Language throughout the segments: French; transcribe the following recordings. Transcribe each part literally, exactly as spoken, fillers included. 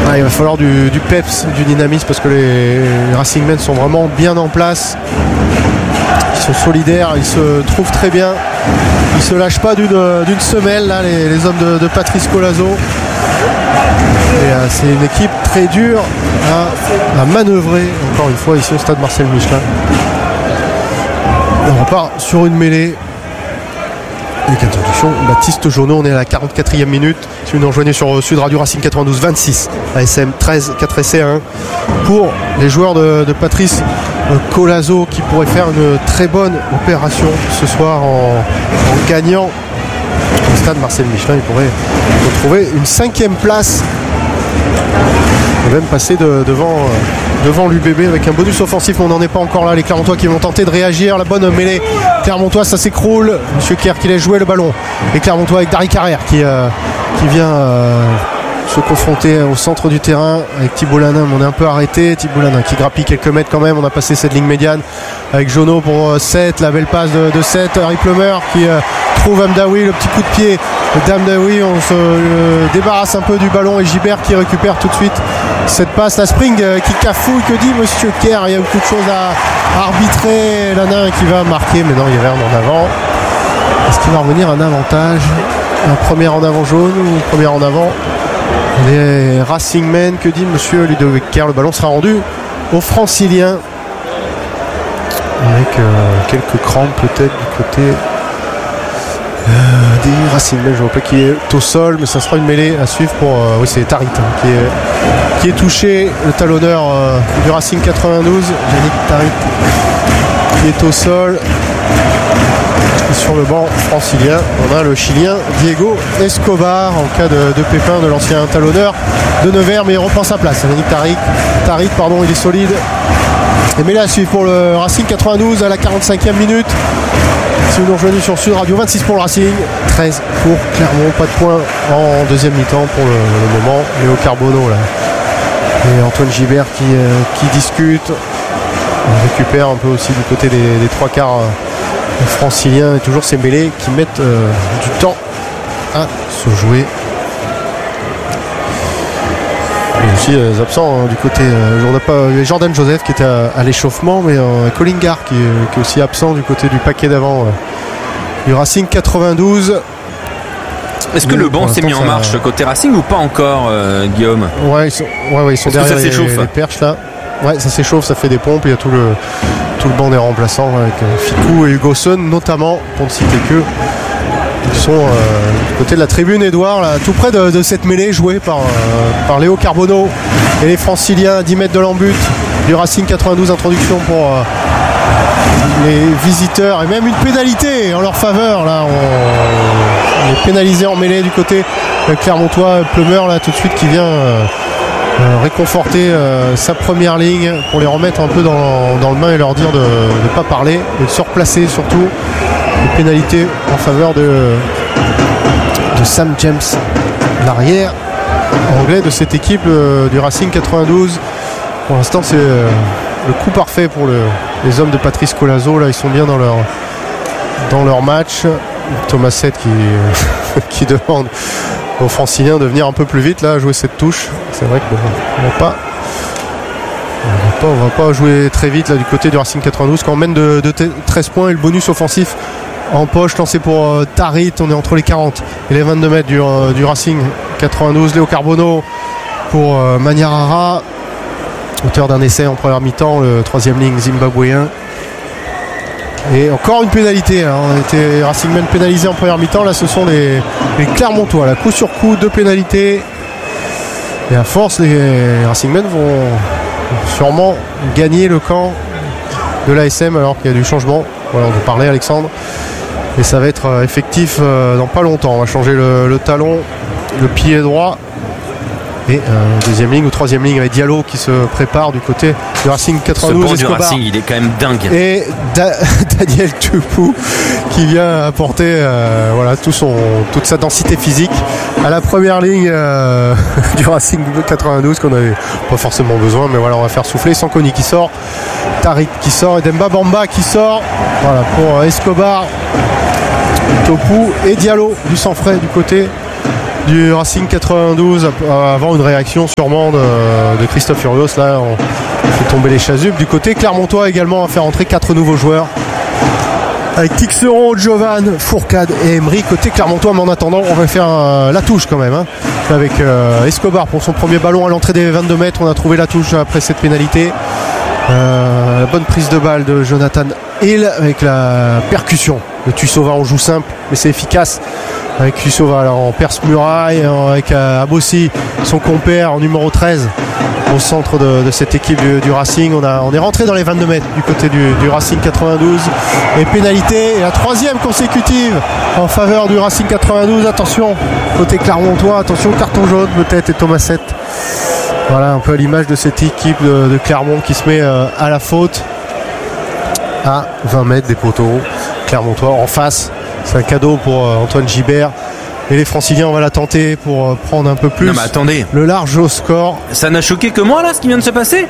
Ah, il va falloir du, du peps, du dynamisme parce que les, les Racing Men sont vraiment bien en place. Ils sont solidaires, ils se trouvent très bien. Ils se lâchent pas d'une, d'une semelle là, les, les hommes de, de Patrice Colazo. Et euh, c'est une équipe très dure à, à manœuvrer, encore une fois ici au stade Marcel Michelin. On repart sur une mêlée. Avec introduction, Baptiste Jonot, on est à la quarante-quatrième minute. Si vous nous rejoignez sur Sud Radio Racing quatre-vingt-douze vingt-six, A S M treize, quatre essais à un pour les joueurs de, de Patrice Colazo qui pourraient faire une très bonne opération ce soir en, en gagnant au stade Marcel Michelin. Ils pourraient retrouver une cinquième place et même passer de, devant, euh, devant l'U B B avec un bonus offensif, mais on n'en est pas encore là. Les Clermontois qui vont tenter de réagir. La bonne mêlée Clermontois, ça s'écroule. Monsieur Kerr qui laisse jouer le ballon. Et Clermontois avec Dari Carrère qui, euh, qui vient euh, se confronter au centre du terrain avec Thibault Lanin. On est un peu arrêté. Thibault Lanin qui grappille quelques mètres quand même. On a passé cette ligne médiane avec Jonot pour euh, sept. La belle passe de, de sept. Harry Plummer qui euh, trouve Amdaoui. Le petit coup de pied d'Amdaoui. On se euh, débarrasse un peu du ballon et Gibert qui récupère tout de suite cette passe. La Spring euh, qui cafouille. Que dit Monsieur Kerr? Il y a beaucoup de choses à arbitrer. Lanin qui va marquer, mais non, il y avait un en avant. Est-ce qu'il va revenir un avantage? Un premier en avant jaune ou un premier en avant? Les Racing Men, que dit Monsieur Ludovic Kerr? Le ballon sera rendu aux Franciliens avec euh, quelques crampes peut-être du côté euh, des Racing Men. Je vois pas qui est au sol, mais ça sera une mêlée à suivre pour euh, oui, c'est Tarit hein, qui, est, qui est touché, le talonneur euh, du Racing quatre-vingt-douze, Yannick Tarit qui est au sol. Et sur le banc francilien, on a le Chilien Diego Escobar en cas de, de pépin de l'ancien talonneur de Nevers, mais il reprend sa place. Yannick Tarit, Tarit pardon, il est solide. Et mêlée à suivre pour le Racing quatre-vingt-douze à la quarante-cinquième minute. Si vous nous rejoignez sur Sud Radio, vingt-six pour le Racing, treize pour Clermont. Pas de points en deuxième mi-temps pour le, le moment. Léo Carbonneau là. Et Antoine Gibert qui, euh, qui discute. On récupère un peu aussi du côté des, des trois quarts euh, franciliens. Et toujours ces mêlées qui mettent euh, du temps à se jouer. Et aussi les euh, absents hein, du côté. Euh, on n'a pas il y a Jordan Joseph qui était à, à l'échauffement, mais euh, Colin Gard qui, qui est aussi absent du côté du paquet d'avant euh, du Racing quatre-vingt-douze. Est-ce que oui, le banc s'est mis en marche ça... côté Racing ou pas encore, euh, Guillaume? Ouais, ils sont, ouais, ouais, ils sont derrière les, les perches là. Ouais, ça s'échauffe, ça fait des pompes. Il y a tout le, tout le banc des remplaçants avec euh, Ficou et Hugo Son notamment, pour ne citer que. Ils sont euh, du côté de la tribune Édouard, là, tout près de, de cette mêlée jouée par, euh, par Léo Carbonneau et les Franciliens à dix mètres de l'embut du Racing quatre-vingt-douze. Introduction pour euh, les visiteurs et même une pénalité en leur faveur. Là, on, on est pénalisé en mêlée du côté clermontois. Plumeur là tout de suite qui vient euh, euh, réconforter euh, sa première ligne pour les remettre un peu dans, dans le bain et leur dire de ne pas parler et de se replacer surtout. Une pénalité en faveur de, de Sam James, l'arrière anglais de cette équipe euh, du Racing quatre-vingt-douze. Pour l'instant c'est euh, le coup parfait pour le, les hommes de Patrice Colazo. Là ils sont bien dans leur, dans leur match. Thomas Sett qui, euh, qui demande aux Franciliens de venir un peu plus vite là, à jouer cette touche. C'est vrai qu'on ne va pas On va pas jouer très vite là du côté du Racing quatre-vingt-douze quand on mène de, de treize points et le bonus offensif en poche lancé pour euh, Tarit. On est entre les quarante et les vingt-deux mètres du, euh, du Racing quatre-vingt-douze. Léo Carbonneau pour euh, Maniarara, auteur d'un essai en première mi-temps, le troisième ligne zimbabwéen. Et encore une pénalité hein. On a été Racing Men pénalisé en première mi-temps. Là ce sont les, les Clermontois là, coup sur coup, deux pénalités. Et à force les Racing Men vont sûrement gagner le camp de l'A S M alors qu'il y a du changement. Voilà, on vous parlait Alexandre. Et ça va être effectif dans pas longtemps. On va changer le, le talon, le pied droit. Et euh, deuxième ligne ou troisième ligne avec Diallo qui se prépare du côté du Racing quatre-vingt-douze. Ce banc du Racing, il est quand même dingue. Et da- Daniel Tupou qui vient apporter euh, voilà, tout son, toute sa densité physique à la première ligne euh, du Racing quatre-vingt-douze qu'on n'avait pas forcément besoin. Mais voilà, on va faire souffler. Sankoni qui sort, Tarik qui sort et Demba Bamba qui sort. Voilà, pour Escobar, Topou et Diallo du sang frais du côté du Racing quatre-vingt-douze avant une réaction sûrement de, de Christophe Furios. Là on fait tomber les chasubes. Du côté Clermontois également a fait rentrer quatre nouveaux joueurs avec Tixeron, Jovan, Fourcade et Emery côté Clermontois. Mais en attendant on va faire euh, la touche quand même hein, avec euh, Escobar pour son premier ballon à l'entrée des vingt-deux mètres. On a trouvé la touche après cette pénalité. Euh, la bonne prise de balle de Jonathan Hill avec la percussion de Tussova. On joue simple mais c'est efficace avec Tussova là, en perce muraille avec euh, Abossi son compère en numéro treize au centre de, de cette équipe du, du Racing. On, a, on est rentré dans les vingt-deux mètres du côté du, du Racing quatre-vingt-douze et pénalité et la troisième consécutive en faveur du Racing quatre-vingt-douze. Attention côté Clermontois, attention carton jaune peut-être et Thomasette. Voilà un peu à l'image de cette équipe de, de Clermont qui se met euh, à la faute à vingt mètres des poteaux. Clermontois en face, c'est un cadeau pour euh, Antoine Gibert et les Franciliens on va la tenter pour euh, prendre un peu plus. Non mais attendez, le large au score. Ça n'a choqué que moi là ce qui vient de se passer.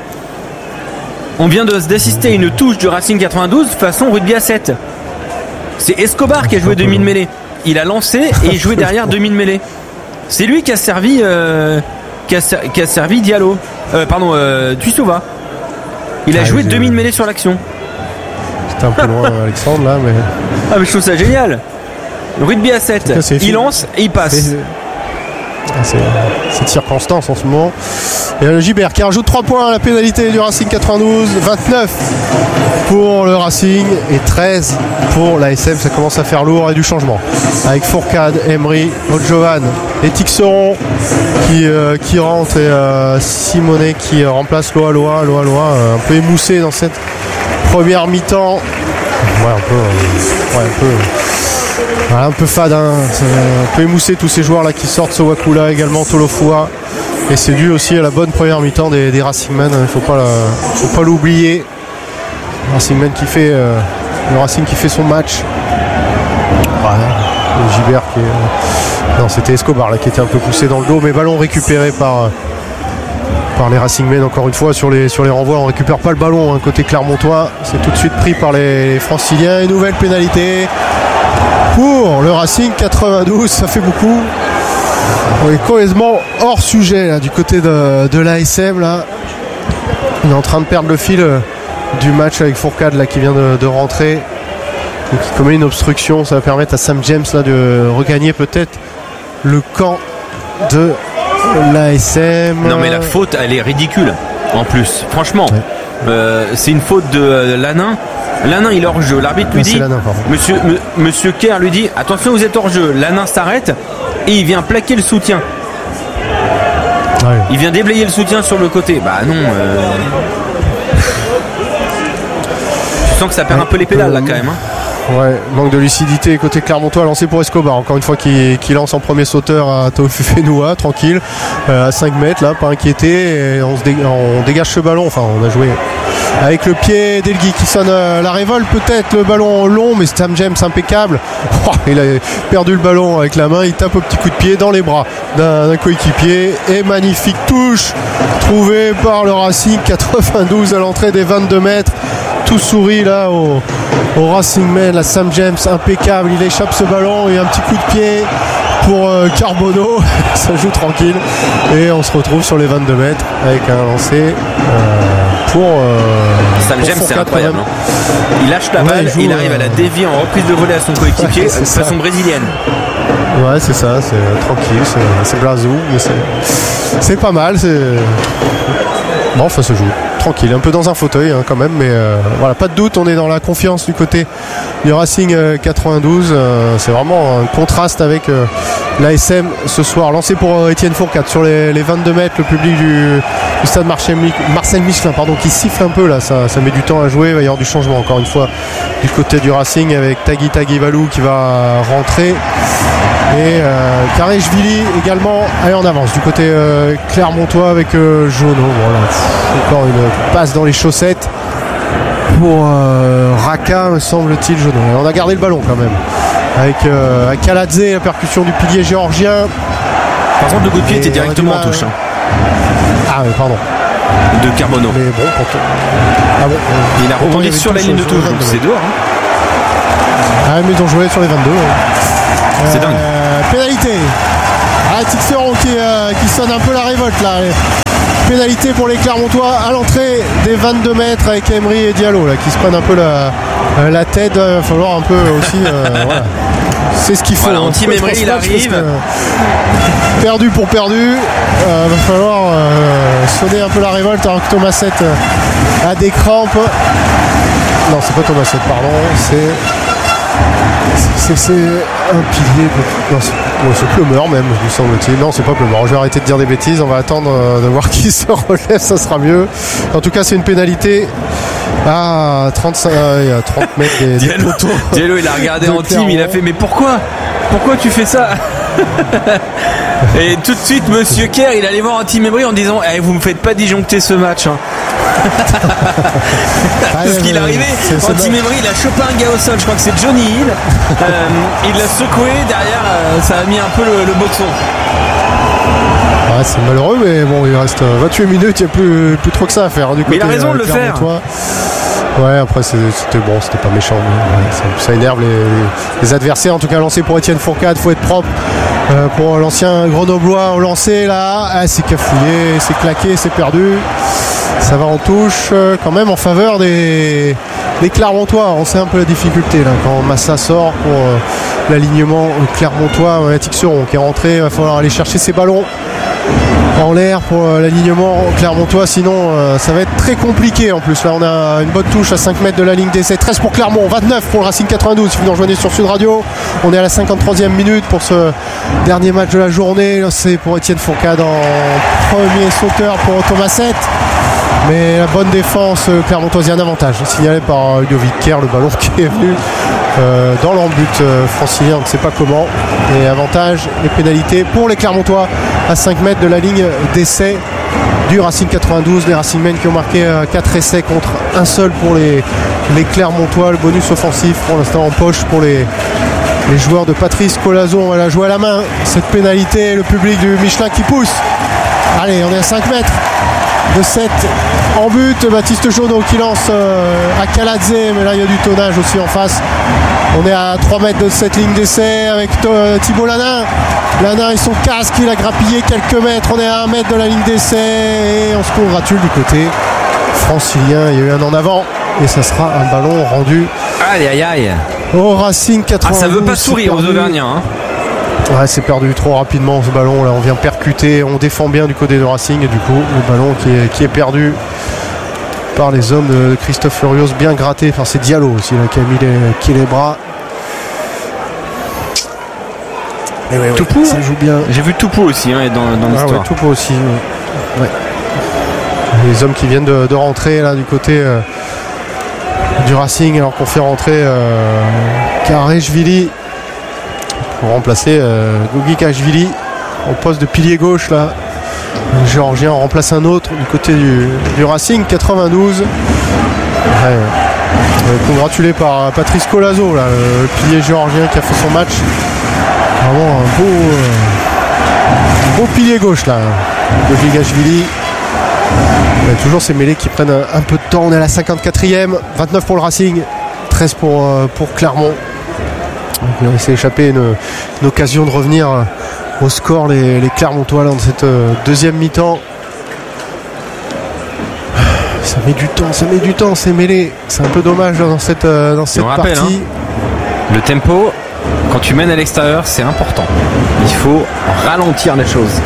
On vient de, d'assister à une touche du Racing quatre-vingt-douze façon rugby à sept. C'est Escobar qui a joué demi de mêlée. Il a lancé et il jouait derrière demi de mêlée. C'est lui qui a servi euh, Qui a, qui a servi Diallo, euh, pardon, euh, Tussova. Il a ah, joué demi de mêlée sur l'action. C'était un peu loin, Alexandre, là, mais. Ah, mais je trouve ça génial. Rugby à sept, cas, il lance et il passe. C'est, c'est de circonstance en ce moment. Et le Gibert qui rajoute trois points à la pénalité du Racing quatre-vingt-douze. vingt-neuf pour le Racing et treize pour l'A S M. Ça commence à faire lourd et du changement. Avec Fourcade, Emery, Odjovan et Tixeron qui, euh, qui rentre et euh, Simonet qui remplace Loa Loa. Loa Loa euh, un peu émoussé dans cette première mi-temps. Ouais, un peu. Euh, ouais, un peu. Voilà, un peu fade, hein. Un peu émoussé tous ces joueurs là qui sortent. Sowakula également, Tolofua. Et c'est dû aussi à la bonne première mi-temps des, des Racingmen. Il ne faut pas, la, faut pas l'oublier. Racingmen qui fait euh, le Racing qui fait son match. Voilà. Le Gibert qui est, euh, non, c'était Escobar là qui était un peu poussé dans le dos, mais ballon récupéré par euh, par les Racingmen. Encore une fois sur les sur les renvois, on récupère pas le ballon hein, côté Clermontois. C'est tout de suite pris par les Franciliens. Et nouvelle pénalité pour le Racing quatre-vingt-douze, ça fait beaucoup. On est complètement hors sujet là, du côté de, de l'A S M là. On est en train de perdre le fil euh, du match avec Fourcade là qui vient de, de rentrer. Donc il commet une obstruction, ça va permettre à Sam James là de regagner peut-être le camp de l'A S M. Non mais la faute elle est ridicule en plus, franchement. Ouais. Euh, c'est une faute de euh, Lanin. Lanin il est hors jeu, l'arbitre lui non, dit Lanin, monsieur, m- monsieur Kerr lui dit attention vous êtes hors jeu. Lanin s'arrête et il vient plaquer le soutien. Ouais. Il vient déblayer le soutien sur le côté. Bah non euh... je sens que ça perd ouais, un peu les pédales là quand même hein. Ouais, manque de lucidité côté Clermontois, lancé pour Escobar, encore une fois qui, qui lance en premier sauteur à Taofufenua, tranquille, euh, à cinq mètres là, pas inquiété, et on, se dé, on dégage ce ballon, enfin on a joué avec le pied d'Elgui qui sonne euh, la révolte, peut-être le ballon long, mais Sam James impeccable, oh, il a perdu le ballon avec la main, il tape au petit coup de pied dans les bras d'un, d'un coéquipier, et magnifique touche trouvée par le Racing quatre-vingt-douze à l'entrée des vingt-deux mètres. Tout sourit là au, au Racingmen, la Sam James impeccable, il échappe ce ballon et un petit coup de pied pour euh, Carbono, ça joue tranquille et on se retrouve sur les vingt-deux mètres avec un lancer euh, pour euh, Sam James c'est incroyable hein. Il lâche la ouais, balle, il, il arrive euh... à la dévier en reprise de volée à son coéquipier ouais, de façon ça. brésilienne. Ouais c'est ça, c'est euh, tranquille, c'est, c'est blasou mais c'est, c'est pas mal, c'est... Bon ça se joue tranquille, un peu dans un fauteuil hein, quand même, mais euh, voilà, pas de doute, on est dans la confiance du côté du Racing euh, quatre-vingt-douze. Euh, c'est vraiment un contraste avec euh, l'A S M ce soir. Lancé pour euh, Étienne Fourcade sur les, les vingt-deux mètres, le public du, du stade Marcel, Marcel Michelin pardon, qui siffle un peu là, ça, ça met du temps à jouer, il va y avoir du changement encore une fois du côté du Racing avec Tagui Taguivalou qui va rentrer. Et euh, Karejvili également allez en avance du côté euh, Clermontois avec euh, Jono. Voilà, encore une passe dans les chaussettes pour euh, Raka me semble-t-il. Jono. Et on a gardé le ballon quand même avec euh, Akaladze, la percussion du pilier géorgien. Par contre le coup de pied était directement en touche hein. Ah oui pardon de Carbono. Mais bon, quand... ah bon euh, il a rebondi sur la ligne de touche donc c'est dehors hein. Ah mais ils ont joué sur les vingt-deux hein. C'est dingue. Euh, pénalité Ah, Tixeron qui, euh, qui sonne un peu la révolte là. Pénalité pour les Clermontois à l'entrée des vingt-deux mètres avec Emery et Diallo là, qui se prennent un peu la, la tête. Il va falloir un peu aussi. Euh, voilà. C'est ce qu'il faut. Voilà, Team Emery il arrive. Que, perdu pour perdu. Il euh, va falloir euh, sonner un peu la révolte alors que Thomasset a des crampes. Non, c'est pas Thomasset, pardon. C'est. C'est, c'est un pilier. Non, c'est, ouais, c'est Plumeur même, me semble-t-il. Non, c'est pas Plumeur. Je vais arrêter de dire des bêtises. On va attendre de voir qui se relève. Ça sera mieux. En tout cas, c'est une pénalité à trente-cinq, euh, à trente mètres des, des poteaux. Diallo, il a regardé en team. Il a fait, mais pourquoi Pourquoi tu fais ça? Et tout de suite, Monsieur Kerr, il allait voir un Team Emery en disant eh, vous me faites pas disjoncter ce match. Hein. Parce qu'il est arrivé en Team Emery, il a chopé un gars au sol, je crois que c'est Johnny Hill. Euh, il l'a secoué, derrière, euh, ça a mis un peu le, le boxon. Ouais, c'est malheureux, mais bon, il reste vingt-huit minutes, il n'y a plus, plus trop que ça à faire. Du côté, mais il a raison de le faire. Ouais, après c'était bon, c'était pas méchant. Mais ça, ça énerve les, les, les adversaires. En tout cas, lancé pour Étienne Fourcade, faut être propre. Euh, pour l'ancien Grenoblois au lancer là, ah, c'est cafouillé, c'est claqué, c'est perdu. Ça va en touche euh, quand même en faveur des, des Clermontois. On sait un peu la difficulté là quand Massa sort pour euh, l'alignement Clermontois. On a Tixeron qui est rentré, il va falloir aller chercher ses ballons en l'air pour euh, l'alignement Clermontois, sinon euh, ça va être très compliqué. En plus là on a une bonne touche à cinq mètres de la ligne d'essai. Treize pour Clermont, vingt-neuf pour le Racing quatre-vingt-douze. Si vous nous rejoignez sur Sud Radio, on est à la cinquante-troisième minute pour ce dernier match de la journée. C'est pour Étienne Fourcade en premier sauteur pour Thomasset. Mais la bonne défense clermontoise, un avantage signalé par Ludovic Kerr, le ballon qui est venu euh, dans l'embut euh, francilien, on ne sait pas comment. Et avantage, les pénalités pour les Clermontois à cinq mètres de la ligne d'essai du Racing quatre-vingt-douze. Les Racingmen qui ont marqué euh, quatre essais contre un seul pour les, les Clermontois. Le bonus offensif pour l'instant en poche pour les, les joueurs de Patrice Colazo. On va la jouer à la main, cette pénalité. Le public du Michelin qui pousse. Allez, on est à cinq mètres de sept en but. Baptiste Jauneau qui lance euh, à Kaladze, mais là il y a du tonnage aussi en face. On est à trois mètres de cette ligne d'essai avec euh, Thibault Lanin. Lanin et son casque, il a grappillé quelques mètres. On est à un mètre de la ligne d'essai et on se congratule du côté francilien. Il y a eu un en avant et ça sera un ballon rendu. Aïe aïe aïe. Au Racing quatre-vingt-douze. Ah, ça veut pas sourire aux Auvergnats. Hein. Ouais, c'est perdu trop rapidement ce ballon là, on vient percuter, on défend bien du côté de Racing et du coup le ballon qui est, qui est perdu par les hommes de Christophe Furios, bien gratté, enfin c'est Diallo aussi là, qui a mis les, qui les bras. Et ouais, Toupou, ouais, ça joue bien. J'ai vu Toupou aussi hein, dans, dans l'histoire. Ah ouais, Toupou aussi. Ouais. Ouais. Les hommes qui viennent de, de rentrer là du côté euh, du Racing alors qu'on fait rentrer euh, Karejvili pour remplacer euh, Gogi Kajvili au poste de pilier gauche là. Le Géorgien en remplace un autre du côté du, du Racing quatre-vingt-douze. Ouais, euh, congratulé par Patrice Colazo là, le pilier géorgien qui a fait son match. Vraiment un beau, euh, un beau pilier gauche là. Gogi Kajvili. Il y a toujours ces mêlées qui prennent un, un peu de temps. On est à la cinquante-quatrième. vingt-neuf pour le Racing, treize pour, euh, pour Clermont. Il s'est échappé une, une occasion de revenir au score les, les Clermontois dans cette euh, deuxième mi-temps. Ça met du temps, ça met du temps, c'est mêlé. C'est un peu dommage dans cette, euh, dans cette partie. Rappelle, hein, le tempo, quand tu mènes à l'extérieur, c'est important. Il faut ralentir les choses.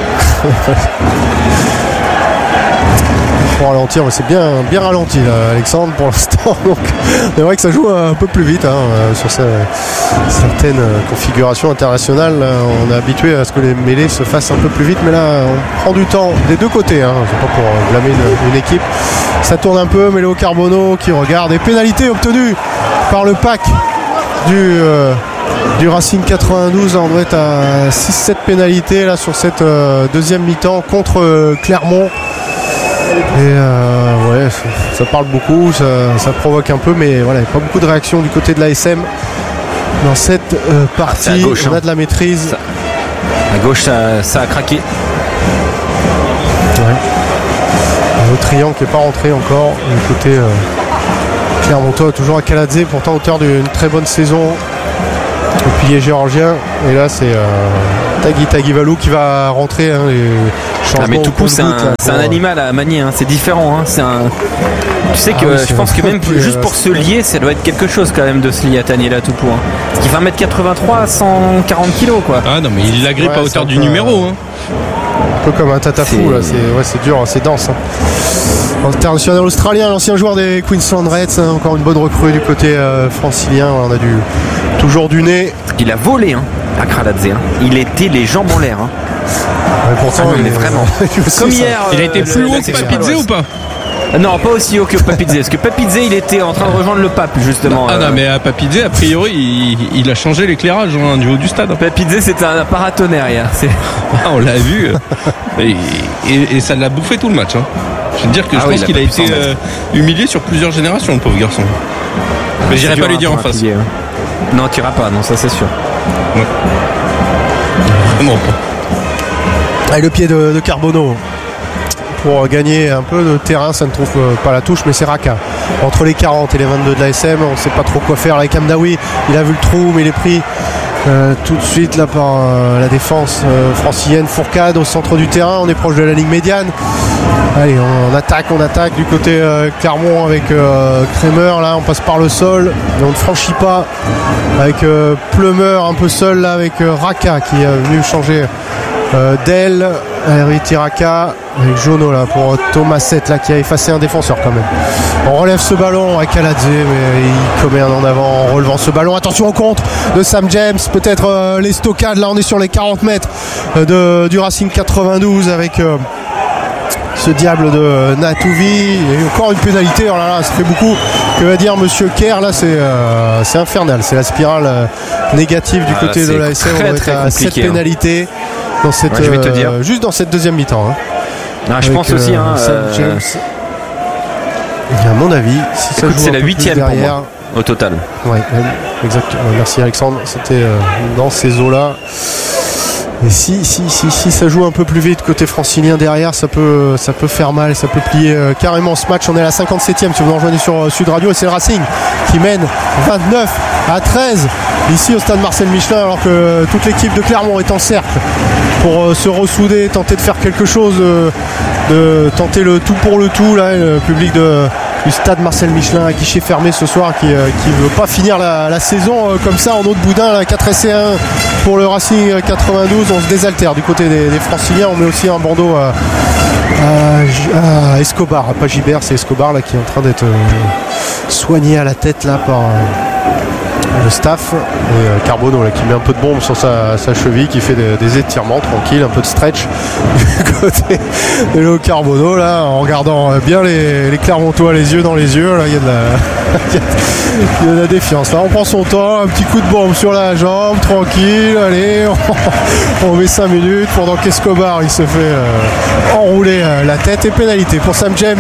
Pour ralentir, mais c'est bien, bien ralenti là, Alexandre pour l'instant. Donc c'est vrai que ça joue un peu plus vite hein, sur ces, certaines configurations internationales. Là, on est habitué à ce que les mêlées se fassent un peu plus vite, mais là on prend du temps des deux côtés. Hein, c'est pas pour blâmer une, une équipe. Ça tourne un peu, mais Léo Carbonneau qui regarde. Et pénalité obtenue par le pack du, euh, du Racing quatre-vingt-douze. On doit être à six sept pénalités là, sur cette euh, deuxième mi-temps contre euh, Clermont. Et euh, ouais, ça, ça parle beaucoup, ça, ça provoque un peu, mais voilà, il n'y a pas beaucoup de réaction du côté de l'A S M dans cette euh, partie. Ah, gauche, on a hein. de la maîtrise. Ça, à gauche, ça, ça a craqué. Ouais. Un autre triangle qui n'est pas rentré encore. Du côté euh, Clermontois, toujours à Kaladze, pourtant auteur d'une très bonne saison. Le pilier géorgien. Et là, c'est euh, Tagui Taguivalou qui va rentrer. Hein, les ah, mais Toupou, c'est un, c'est un animal à manier. Hein, c'est différent. Hein, c'est un. Tu sais que ah, oui, je pense que même plus, juste euh, pour se lier, ça doit être quelque chose quand même de se lier à Taniela Toupou. Hein. Parce qu'il fait un mètre quatre-vingt-trois à cent quarante kilos quoi. Ah non mais il l'agrippe ouais, à hauteur du peu, numéro. Hein. Un peu comme un tatafou là. C'est, ouais, c'est dur, c'est dense. Hein. International australien, l'ancien joueur des Queensland Reds. Hein, encore une bonne recrue du côté euh, francilien. On a du toujours du nez. Il a volé hein, à Kraladze. Hein. Il était les jambes en l'air. Hein. Ouais, pourtant, ah, non, mais vraiment. Comme hier. Il a été plus haut que Papidze ou pas? Non, pas aussi haut que Papidze, parce que Papidze il était en train de rejoindre le pape justement. Ah euh... non, mais à Papidze, a priori, il, il a changé l'éclairage hein, du haut du stade. Papidze c'était un paratonnerre hier. C'est... Ah, on l'a vu, et, et, et ça l'a bouffé tout le match. Hein. Je veux dire que ah je oui, pense qu'il a été euh, humilié sur plusieurs générations, le pauvre garçon. Mais j'irai pas lui dire en face. Pilier, hein. Non, tu iras pas, non, ça c'est sûr. Ouais. Vraiment pas. Et le pied de, de Carbonneau. Pour gagner un peu de terrain, ça ne trouve pas la touche, mais c'est Raka. Entre les quarante et les vingt-deux de l'A S M, on ne sait pas trop quoi faire avec Hamdaoui. Il a vu le trou, mais il est pris euh, tout de suite là par euh, la défense euh, francilienne. Fourcade au centre du terrain, on est proche de la ligne médiane. Allez, on, on attaque, on attaque du côté euh, Clermont avec euh, Kremer. Là, on passe par le sol, mais on ne franchit pas avec euh, Plumeur un peu seul là avec euh, Raka qui est venu changer. Euh, Del, Henri Raka avec Jono là pour Thomaset là qui a effacé un défenseur quand même. On relève ce ballon à Kaladze mais il commet un en avant en relevant ce ballon. Attention au contre de Sam James, peut-être euh, les stockades là on est sur les quarante mètres de, du Racing quatre-vingt-douze avec euh, ce diable de Natouvi et encore une pénalité. Oh là là, ça fait beaucoup. Que va dire Monsieur Kerr là, c'est euh, c'est infernal, c'est la spirale euh, négative du ah, côté de l'A S M. On doit être à sept pénalités dans cette, ouais, je vais te dire. Euh, juste dans cette deuxième mi-temps. Hein. Ah, je avec, pense aussi. Hein, euh, James. Et à mon avis, si ça écoute, joue c'est la huitième derrière, pour moi, au total. Ouais, exactement. Merci Alexandre. C'était euh, dans ces eaux-là. Et si, si, si, si ça joue un peu plus vite côté francilien derrière, ça peut, ça peut faire mal, ça peut plier euh, carrément ce match. On est à la cinquante-septième si vous nous rejoignez sur euh, Sud Radio et c'est le Racing qui mène vingt-neuf à treize ici au stade Marcel Michelin alors que euh, toute l'équipe de Clermont est en cercle pour euh, se ressouder, tenter de faire quelque chose, euh, de tenter le tout pour le tout là, le public de du stade Marcel Michelin à guichet fermé ce soir qui ne euh, veut pas finir la, la saison euh, comme ça en eau de boudin là, quatre essais à un pour le Racing quatre-vingt-douze. On se désaltère du côté des, des franciliens. On met aussi un bandeau à, à, à Escobar, pas Gibert, c'est Escobar là qui est en train d'être euh, soigné à la tête là par euh, le staff et euh, Carbonneau là qui met un peu de bombe sur sa, sa cheville, qui fait des, des étirements tranquilles, un peu de stretch du côté de Léo Carbonneau là en regardant bien les, les Clermontois les yeux dans les yeux là. Il y a de la il y a de la défiance là. On prend son temps, un petit coup de bombe sur la jambe, tranquille, allez on, on met cinq minutes pendant qu'Escobar il se fait euh, enrouler euh, la tête et pénalité pour Sam James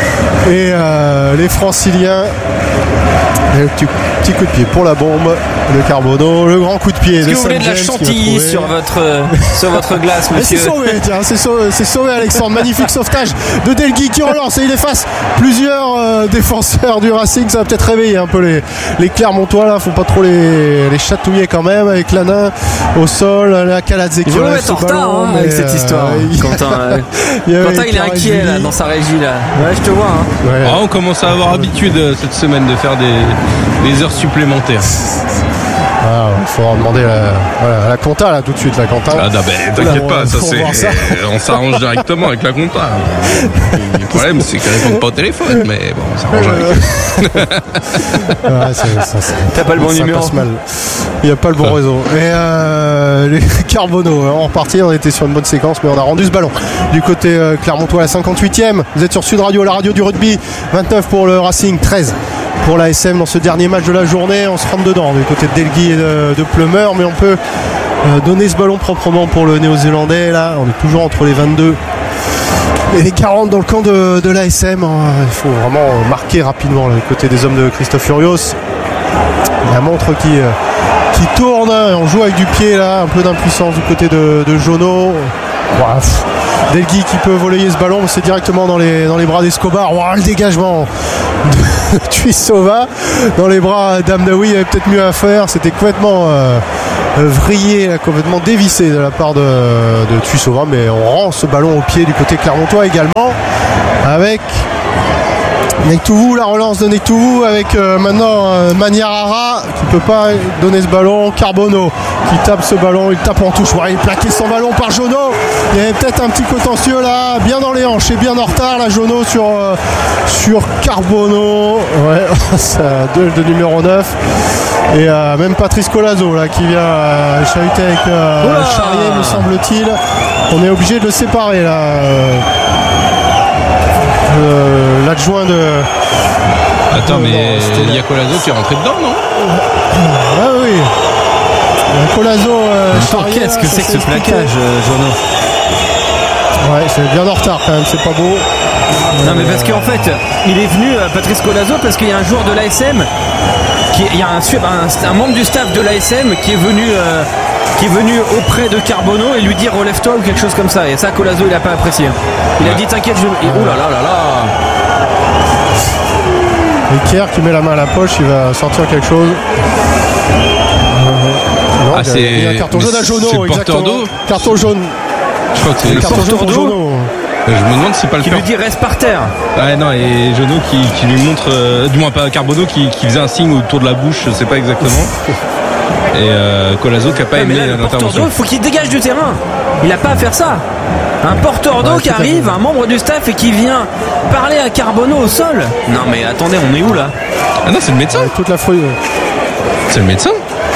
et euh, les franciliens. Et le petit, petit coup de pied pour la bombe de Carbonneau, le grand coup de pied. Est-ce que vous voulez de la chantilly sur votre, sur votre glace, monsieur? C'est sauvé, tiens, c'est sauvé, c'est sauvé Alexandre. Magnifique sauvetage de Delgui qui relance et il efface plusieurs euh, défenseurs du Racing. Ça va peut-être réveiller un peu les, les Clermontois là, faut pas trop les, les chatouiller quand même avec Lanin au sol, la Kaladze qui relève ce ballon. Hein, avec cette histoire. Euh, il... Quentin, euh, il, Quentin il est inquiet là, dans sa régie là. Ouais, je te vois. Hein. Ouais. Ah, on commence à avoir habitude cette semaine de faire des des heures supplémentaires. Ah, il faudra demander la, voilà, à la compta là tout de suite, la compta. Ah non, ben t'inquiète pas, ça c'est, ça. On s'arrange directement avec la compta. Le problème c'est qu'elle répond pas au téléphone, mais bon, on s'arrange avec. Ouais, c'est, ça, c'est, T'as pas le bon ça numéro. Passe mal. Il n'y a pas le bon ah. réseau. Et euh, les Carbonneau, en repartie, on était sur une bonne séquence, mais on a rendu ce ballon du côté euh, Clermontois à la cinquante-huitième. Vous êtes sur Sud Radio, la radio du rugby. vingt-neuf pour le Racing, treize pour l'A S M dans ce dernier match de la journée. On se rentre dedans du côté de Delgui et de, de Plumeur, mais on peut euh, donner ce ballon proprement pour le Néo-Zélandais. Là, on est toujours entre les vingt-deux et les quarante dans le camp de, de l'A S M. Il faut vraiment marquer rapidement là, du côté des hommes de Christophe Furios. La montre qui, euh, qui tourne, on joue avec du pied là, un peu d'impuissance du côté de, de Jono. Wow. Delgui qui peut voler ce ballon, c'est directement dans les, dans les bras d'Escobar. Wow, le dégagement de Tuisova dans les bras d'Amdaoui, il y avait peut-être mieux à faire. C'était complètement euh, vrillé, là, complètement dévissé de la part de, de Tuisova, mais on rend ce ballon au pied du côté clermontois également avec Nektouvou, la relance de Nektouvou avec euh, maintenant euh, Maniarara qui peut pas donner ce ballon, Carbonneau qui tape ce ballon, il tape en touche, ouais, il plaqué son ballon par Jono, il y avait peut-être un petit contentieux là, bien dans les hanches et bien en retard là Jono sur, euh, sur Carbonneau, ouais, c'est deux de numéro neuf et euh, même Patrice Colazo là qui vient euh, chahuter avec euh, Charrier me semble-t-il, on est obligé de le séparer là. Euh, Euh, l'adjoint de. Attends, euh, mais il y a Colazo qui est rentré dedans, non? Ah oui. Colazo. Euh, Qu'est-ce que c'est que ce plaquage, euh, Jono? Ouais, c'est bien en retard quand même, c'est pas beau. Non, mais parce qu'en fait, il est venu, euh, Patrice Colazo, parce qu'il y a un joueur de l'A S M, qui, il y a un, un, un membre du staff de l'A S M qui est venu. Euh, qui est venu auprès de Carbonneau et lui dire relève-toi ou quelque chose comme ça, et ça Colazo il a pas apprécié, il ouais. a dit t'inquiète je... et oh là là là là et Kier qui met la main à la poche, il va sortir quelque chose. Non, ah, c'est... il y a un carton jaune à Jono, c'est le porteur d'eau, carton jaune, je crois que c'est le carton porteur jaune Jono. Je me demande si c'est pas le qui lui dit reste par terre. Ouais non, et Jono qui, qui lui montre euh, du moins pas Carbonneau qui, qui faisait un signe autour de la bouche, je sais pas exactement. Et euh, Colazo qui n'a pas ouais, aimé l'intervention. Il faut qu'il dégage du terrain. Il n'a pas à faire ça. Un porteur d'eau ouais, qui arrive, un membre du staff et qui vient parler à Carbonneau au sol. Non mais attendez, on est où là? Ah non, c'est le médecin. Ouais, toute la fouille. C'est le médecin.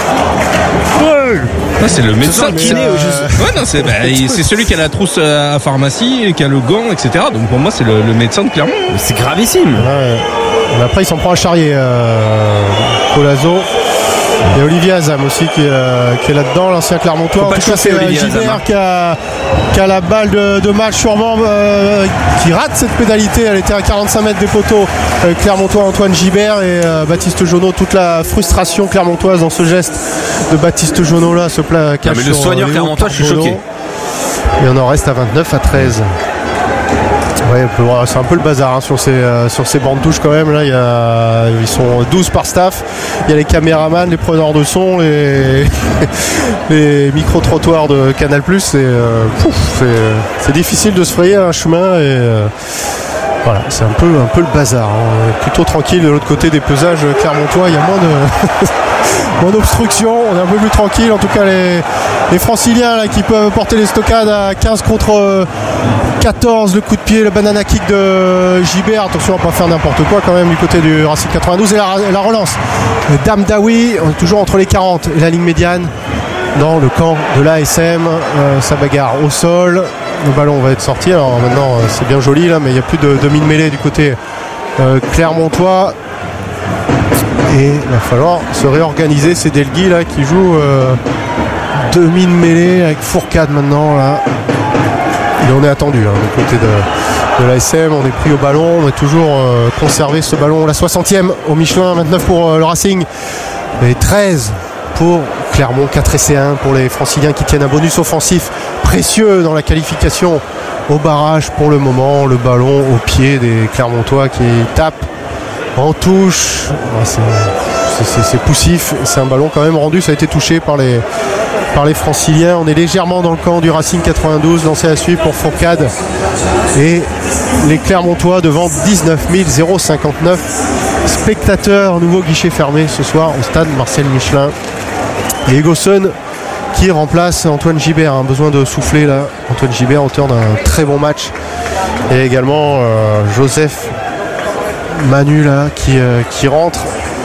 Ouais. Non, c'est le médecin. C'est kiné, euh... ouais, non, c'est, bah, c'est celui qui a la trousse à pharmacie, et qui a le gant, et cetera. Donc pour moi, c'est le, le médecin de Clermont. C'est gravissime. Ouais. Mais après, il s'en prend à Charrier, euh, Colazo. Et Olivier Azam aussi qui, euh, qui est là-dedans, l'ancien Clermontois. En tout cas, c'est Gilbert qui a, qui a la balle de, de match sûrement, euh, qui rate cette pénalité. Elle était à quarante-cinq mètres des poteaux. Euh, Clermontois Antoine Gibert et euh, Baptiste Jonot. Toute la frustration clermontoise dans ce geste de Baptiste Jonot là, ce plat cache. Mais le soigneur euh, clermontois, je suis choqué. Et on en reste à vingt-neuf à treize. Ouais, c'est un peu le bazar hein, sur ces euh, sur ces bancs de touche quand même. Là, il y a, ils sont douze par staff. Il y a les caméramans, les preneurs de son, les, les micro-trottoirs de Canal+. C'est, euh, pouf, c'est, c'est difficile de se frayer un chemin et euh, voilà, c'est un peu un peu le bazar. Hein. Plutôt tranquille de l'autre côté des pesages clermontois. Il y a moins de moins d'obstruction. On est un peu plus tranquille. En tout cas, les les franciliens là qui peuvent porter les stockades à quinze contre quatorze, le coup de pied, le banana kick de Gibert, attention à ne pas faire n'importe quoi quand même du côté du Racing quatre-vingt-douze et la, la relance Dame Daoui, on est toujours entre les quarante et la ligne médiane dans le camp de l'A S M, euh, ça bagarre au sol, le ballon va être sorti, alors maintenant euh, c'est bien joli là mais il n'y a plus de demi-mêlée du côté euh, clermontois et il va falloir se réorganiser, c'est Delgui là qui joue euh, demi-mêlée avec Fourcade maintenant là. Et on est attendu hein, du côté de, de l'A S M, on est pris au ballon, on a toujours euh, conservé ce ballon, la soixantième au Michelin, vingt-neuf pour euh, le Racing et treize pour Clermont, quatre essais un pour les Franciliens qui tiennent un bonus offensif précieux dans la qualification au barrage pour le moment, le ballon au pied des Clermontois qui tapent en touche, ouais, c'est, c'est, c'est, c'est poussif, c'est un ballon quand même rendu, ça a été touché par les par les Franciliens. On est légèrement dans le camp du Racing quatre-vingt-douze, lancé à suivre pour Fourcade et les Clermontois devant dix-neuf mille cinquante-neuf spectateurs, nouveau guichet fermé ce soir au stade Marcel Michelin et Egoson qui remplace Antoine Gibert, hein, besoin de souffler là, Antoine Gibert auteur d'un très bon match et également euh, Joseph Manu là qui, euh, qui rentre,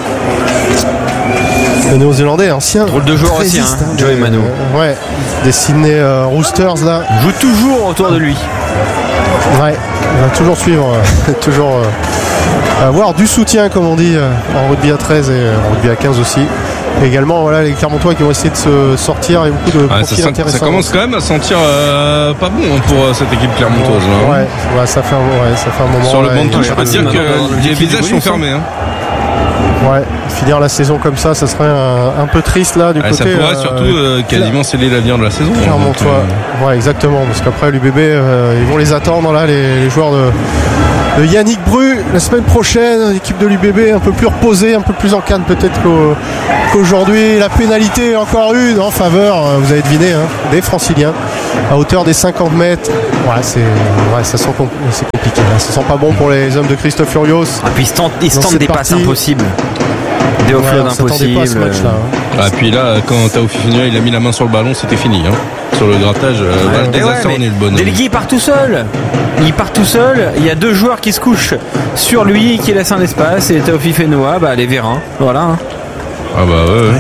le néo-zélandais ancien drôle de joueur aussi hein, hein, Joey Manu euh, ouais, des Sydney euh, Roosters là, joue toujours autour de lui, ouais, il va toujours suivre euh, toujours euh, avoir du soutien comme on dit euh, en rugby à treize et euh, en rugby à quinze aussi. Et également voilà, les Clermontois qui vont essayer de se sortir et beaucoup de ouais, profils ça, intéressants. Ça commence quand même à sentir euh, pas bon pour euh, cette équipe clermontoise là. Ouais, ouais, ça fait un, ouais, ça fait un moment. Sur là, le banc de touche, je peux te dire que les visages sont fermés. Hein. Ouais, finir la saison comme ça, ça serait un, un peu triste là du ah, côté. Ça pourrait euh, surtout euh, quasiment sceller l'avenir de la saison. Clairement, toi. Euh... Ouais, exactement. Parce qu'après l'U B B, euh, ils vont les attendre là, les, les joueurs de, de Yannick Bru la semaine prochaine. L'équipe de l'U B B un peu plus reposée, un peu plus en canne peut-être qu'au, qu'aujourd'hui. La pénalité encore une en faveur, vous avez deviné, hein, des Franciliens à hauteur des cinquante mètres. Ouais, c'est, ouais, ça sent compl- c'est compliqué. Là. Ça sent pas bon pour les hommes de Christophe Furios. Ah, puis ils se tentent des passes impossibles. Des offloads ouais, impossibles. Pas ce match, là, hein. Ah, puis là, quand Taofi Fenua il a mis la main sur le ballon, c'était fini. Hein. Sur le grattage, euh, ouais, ouais, on est le bonhomme. Delgui il part tout seul. Il part tout seul. Il y a deux joueurs qui se couchent sur lui, qui laissent un espace. Et Taofi Fenua, bah, les Vérins. Voilà. Hein. Ah bah ouais. ouais.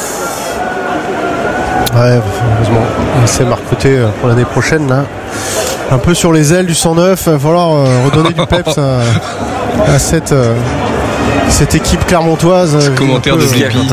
Ouais, heureusement. C'est marqué pour l'année prochaine là. Un peu sur les ailes du cent neuf, il va falloir euh, redonner du peps à, à cette, euh, cette équipe clermontoise. Ce commentaire de Zépi.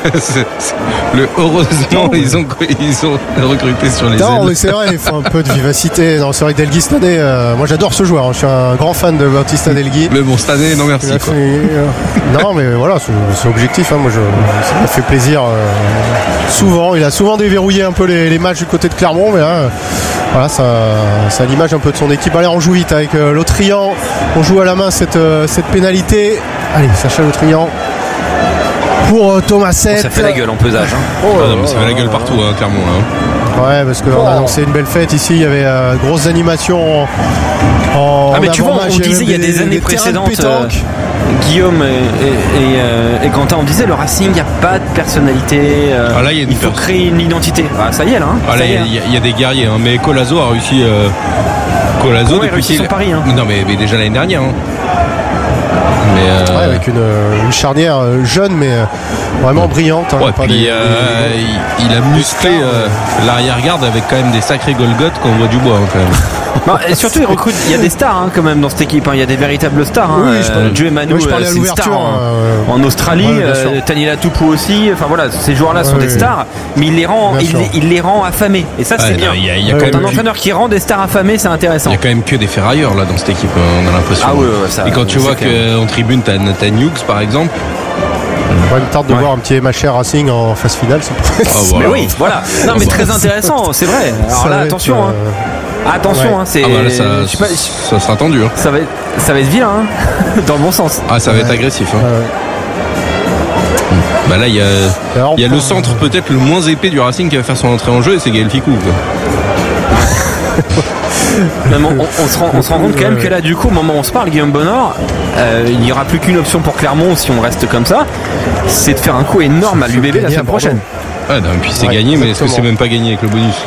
Le heureusement ils ont ils ont recruté sur les non, ailes. Mais c'est vrai, il faut un peu de vivacité. Non, c'est vrai que Delgui cette année, euh, moi j'adore ce joueur. Hein, je suis un grand fan de Bautista Delgui. Mais bon, cette année, non merci. Quoi. Fait, euh, non, mais voilà, c'est, c'est objectif. Hein, moi, je, ça m'a fait plaisir. Euh, souvent, il a souvent déverrouillé un peu les, les matchs du côté de Clermont, mais là, voilà, ça, ça a l'image un peu de son équipe. Allez, on joue vite avec euh, Lautrian. On joue à la main cette euh, cette pénalité. Allez, Sacha Lautrian. Pour euh, Thomas sept. Ça fait la gueule en pesage. Hein. Oh, ah non, mais ça fait la gueule partout, hein, clairement. Hein. Ouais, parce qu'on oh. a annoncé une belle fête ici. Il y avait euh, grosses animations en, en ah, mais tu vois, on disait il y a des, des années des précédentes, euh, Guillaume et, et, et, euh, et Quentin, on disait le Racing, il n'y a pas de personnalité. Euh, ah, là, y a il faut pers- créer une identité. Ah, ça y est, là. Hein, ah, là, il y, y, y a des guerriers, hein, mais Colazo a réussi. Euh, Colazo, depuis qu'il est Paris. Hein. Non, mais, mais déjà l'année dernière. Hein. Mais euh... ouais, avec une, une charnière jeune mais vraiment brillante. Hein, ouais, puis des, euh, des, des, il, il a musclé euh, l'arrière-garde avec quand même des sacrés Golgoth qu'on voit du bois hein, quand même. Non, et surtout il recrute, il y a des stars hein, quand même dans cette équipe. Hein. Il y a des véritables stars. Hein. Oui, euh, Joe Manu, c'est une star en, euh, en Australie. Ouais, euh, Tanila Tupu aussi. Enfin voilà, ces joueurs-là ouais, sont ouais, des stars, mais il les rend, il, il les rend affamés. Et ça c'est ouais, bien. Il y a, y a quand même un entraîneur qui rend des stars affamés, c'est intéressant. Il y a quand même que des ferrailleurs là dans cette équipe. On a l'impression. Ah ouais, ouais, ça, et quand tu vois qu'en tribune t'as Nathan Hughes par exemple. Ouais, une tarte de ouais. voir un petit M H R Racing en phase finale, ça pourrait être. Oh, voilà. Mais oui, voilà. Non, mais très intéressant, c'est vrai. Alors ça là, attention. Être, euh... hein. Attention, ouais. hein, c'est. Ah bah là, ça, je sais pas, ça sera tendu. Hein. Ça va être, ça va être vilain, hein, dans le bon sens. Ah, ça va ouais. être agressif. Hein. Ouais. Bah là, il y a, il y a le centre peut-être le moins épais du Racing qui va faire son entrée en jeu, et c'est Gaël Ficou. Même on, on, se rend, on se rend compte quand même que là, du coup, au moment où on se parle, Guillaume Bonnard, euh, il n'y aura plus qu'une option pour Clermont si on reste comme ça, c'est de faire un coup énorme à l'U B B la semaine prochaine. Ouais, non, puis c'est ouais, gagné, exactement. Mais est-ce que c'est même pas gagné avec le bonus?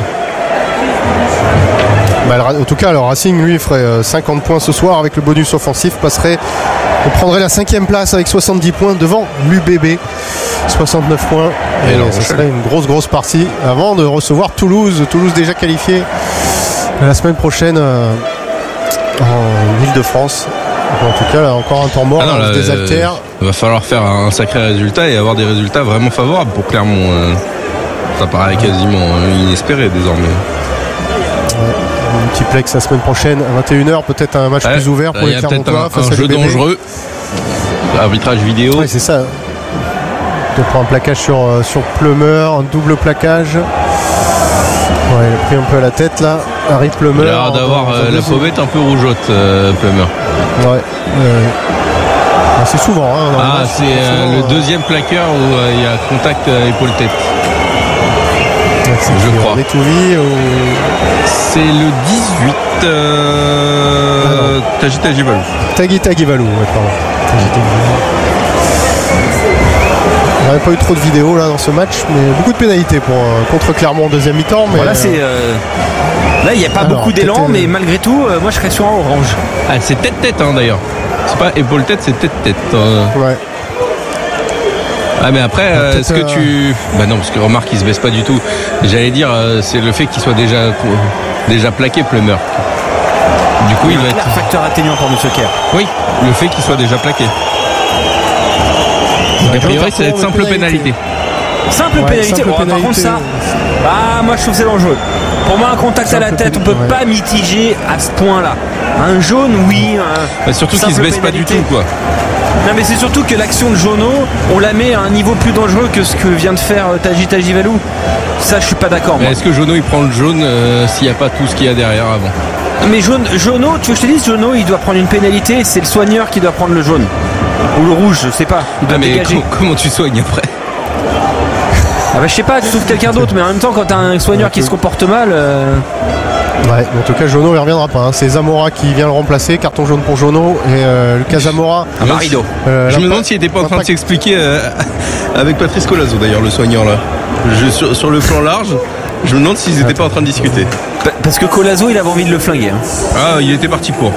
Bah, en tout cas, le Racing, lui, ferait cinquante points ce soir avec le bonus offensif, passerait, on prendrait la cinquième place avec soixante-dix points devant l'U B B, soixante-neuf points. Et, et alors, ça serait une grosse, grosse partie avant de recevoir Toulouse. Toulouse déjà qualifié la semaine prochaine euh, en Ile-de-France. En tout cas, là, encore un temps mort, ah non, là, des altères. Il va falloir faire un sacré résultat et avoir des résultats vraiment favorables pour Clermont. Euh, ça paraît quasiment inespéré désormais. Ouais. Un petit plex la semaine prochaine à vingt et une heures, peut-être un match ouais, plus ouvert pour les Clermontois face à l'U B B. Un jeu dangereux. Arbitrage vidéo. Oui, c'est ça. On prend un plaquage sur, sur Plumeur, un double plaquage. Ouais, il a pris un peu à la tête là. Harry Plumeur. Il a l'air d'avoir euh, la pommette un peu rougeote, euh, Plumeur. Ouais. Euh, c'est souvent. Hein, ah, match, c'est euh, souvent, le euh... deuxième plaqueur où euh, il y a contact euh, épaule-tête. C'est je crois. Netouvi, ou... C'est le dix-huit. Euh... Ah Tagi Tagivalou. Tagi Tagivalou, ouais, pardon. Tagi Tagivalou. On n'avait pas eu trop de vidéos là dans ce match, mais beaucoup de pénalités pour, euh, contre Clermont en deuxième mi-temps. Mais voilà, c'est, euh... là, il n'y a pas alors, beaucoup d'élan, mais malgré tout, euh, moi je serais sur un orange. Ah, c'est tête-tête hein, d'ailleurs. C'est pas épaule-tête, c'est tête-tête. Euh... Ouais. Ah mais après euh, est-ce que tu bah non parce que remarque il se baisse pas du tout. J'allais dire euh, c'est le fait qu'il soit déjà déjà plaqué Plumeur. Du coup oui, il va être un facteur atténuant pour Monsieur Kerr. Oui, le fait qu'il soit déjà plaqué. A priori ça va être simple pénalité. Simple ouais, pénalité. Simple bon, pénalité. Par contre ça bah moi je trouve que c'est dangereux. Pour moi un contact simple à la tête, on peut ouais. pas mitiger à ce point-là. Un jaune oui, un bah, surtout qu'il se baisse pénalité. Pas du tout quoi. Non mais c'est surtout que l'action de Jono, on la met à un niveau plus dangereux que ce que vient de faire Taji Tajivalou. Ça je suis pas d'accord. Est-ce que Jono il prend le jaune euh, s'il n'y a pas tout ce qu'il y a derrière avant? Mais jaune, Jono, tu veux que je te dise, Jono il doit prendre une pénalité, c'est le soigneur qui doit prendre le jaune. Ou le rouge, je sais pas. Il doit ah, mais dégager. Com- comment tu soignes après? Ah bah je sais pas, tu trouves quelqu'un d'autre, mais en même temps quand t'as un soigneur qui se comporte mal... Euh... Ouais, en tout cas Jono il reviendra pas, hein. C'est Zamora qui vient le remplacer, carton jaune pour Jono et euh, Lucas Zamora. Ah, Marido. Euh, je me demande s'il était pas en train de s'expliquer euh, avec Patrice Colazo d'ailleurs, le soigneur là. Je, sur, sur le plan large, je me demande s'ils étaient pas en train de discuter. Parce que Colazo il avait envie de le flinguer. Hein. Ah, il était parti pour.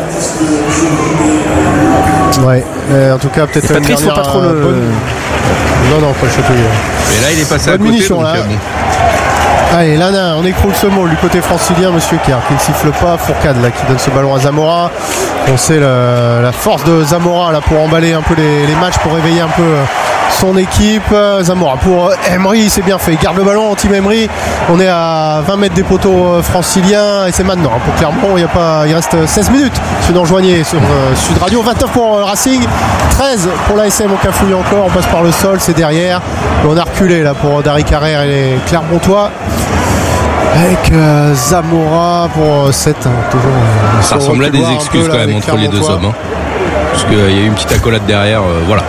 Ouais, euh, en tout cas peut-être. Patrice faut pas trop le. Bonne... Non non, pas le chatouiller. Mais là il est passé bonne à côté. Munition, donc, là. Euh, bon. Allez, là, on écroule ce mot du côté francilien, monsieur Kerr, qui ne siffle pas. Fourcade là, qui donne ce ballon à Zamora. On sait le, la force de Zamora là pour emballer un peu les, les matchs, pour réveiller un peu son équipe. Zamora pour Emery, c'est bien fait. Il garde le ballon, team Emery. On est à vingt mètres des poteaux franciliens et c'est maintenant. Pour Clermont, il y a pas, il reste seize minutes. Si vous nous rejoignez sur euh, Sud Radio, vingt-neuf pour euh, Racing, treize pour l'A S M. On cafouille encore, on passe par le sol, c'est derrière. Et on a reculé là pour Dari Carrère et les Clermontois. Avec euh, Zamora pour euh, sept. Hein, toujours, euh, ça ressemble à des excuses quand même entre les deux hommes. Hein. Parce qu'il euh, y a eu une petite accolade derrière. Euh, voilà.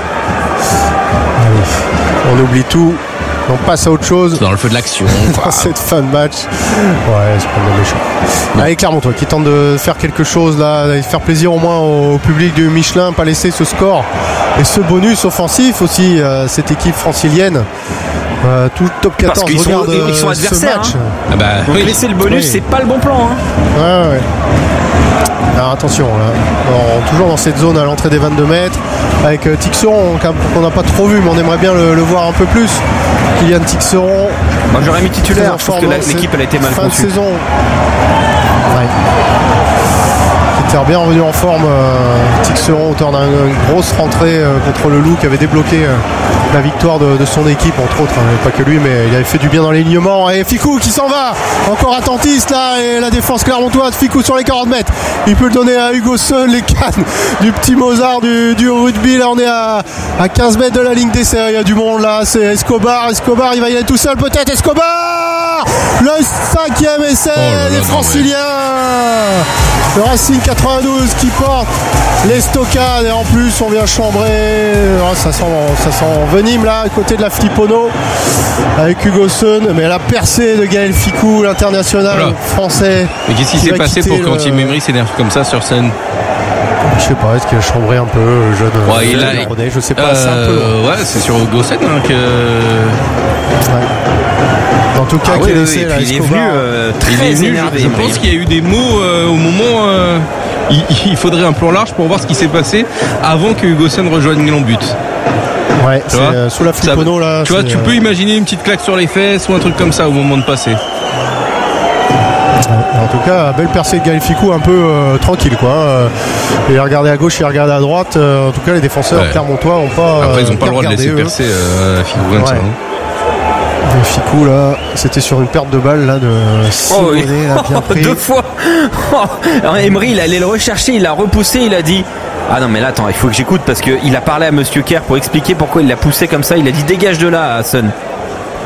Allez, on oublie tout. On passe à autre chose. Dans le feu de l'action. Dans cette fin de match. Ouais, c'est pas le méchant. Ouais. Allez, Clermontois qui tente de faire quelque chose là, de faire plaisir au moins au public du Michelin, pas laisser ce score et ce bonus offensif aussi, euh, cette équipe francilienne. Euh, tout le top quatorze. Parce qu'ils sont, ils sont adversaires. Hein. Ah bah, donc oui. laisser le bonus, oui. C'est pas le bon plan. Hein. Ouais, ouais. Alors attention, là. Alors, toujours dans cette zone à l'entrée des vingt-deux mètres, avec euh, Tixeron, qu'on n'a pas trop vu, mais on aimerait bien le, le voir un peu plus. Kylian Tixeron. Moi j'aurais mis titulaire, je pense que la, l'équipe elle a été mal fin conçue. de saison. Ouais. Qui était bien revenu en forme, euh, Tixeron, auteur d'une grosse rentrée euh, contre le Loup, qui avait débloqué euh, la victoire de, de son équipe, entre autres, hein, pas que lui, mais il avait fait du bien dans l'alignement. Et Ficou qui s'en va, encore attentiste là, et la défense clermontoise. Ficou sur les quarante mètres, il peut le donner à Hugo Seul, les cannes du petit Mozart du, du rugby. Là on est à, à quinze mètres de la ligne d'essai, il y a du monde là, c'est Escobar. Escobar il va y aller tout seul peut-être. Escobar, le cinquième essai oh des Franciliens, le Racing quatre-vingt-douze qui porte les stockades, et en plus on vient chambrer. Oh, ça sent, ça sent venime là, à côté de la Flippono, avec Hugo Sun, mais la percée de Gaël Ficou, l'international voilà. français. Mais qu'est-ce qui, qui s'est passé pour le... qu'Anti Memory s'énerve comme ça sur scène? Je sais pas, est-ce qu'il a chambré un peu le jeune ouais, il a... René, je sais pas, euh, c'est un peu. Ouais, c'est sur Hugo Sun hein, que. Ouais. En tout cas, ah qui oui, est laissé oui, là, il est venu euh, très il est venu, énervé. Je, je pense qu'il y a eu des mots euh, au moment. Euh, il, il faudrait un plan large pour voir ce qui s'est passé avant que Hugo Sun rejoigne l'embut. Ouais, c'est euh, sous la Flippono là. Tu vois, tu euh... peux imaginer une petite claque sur les fesses ou un truc comme ça au moment de passer. En tout cas, belle percée de Gaël Ficou, un peu euh, tranquille quoi. Euh, il a regardé à gauche, il a regardé à droite. Euh, en tout cas, les défenseurs ouais. clermontois n'ont pas. Après, ils n'ont pas le droit de laisser eux. percer euh, Ficou comme ouais. ça. Hein. Et Ficou là, c'était sur une perte de balle là de Simonet, oh, oui. là, bien pris. Deux fois. Alors Emery, il allait le rechercher, il l'a repoussé, il a dit. Ah non mais là attends, il faut que j'écoute parce qu'il a parlé à Monsieur Kerr pour expliquer pourquoi il l'a poussé comme ça. Il a dit dégage de là à Sun. Hmm.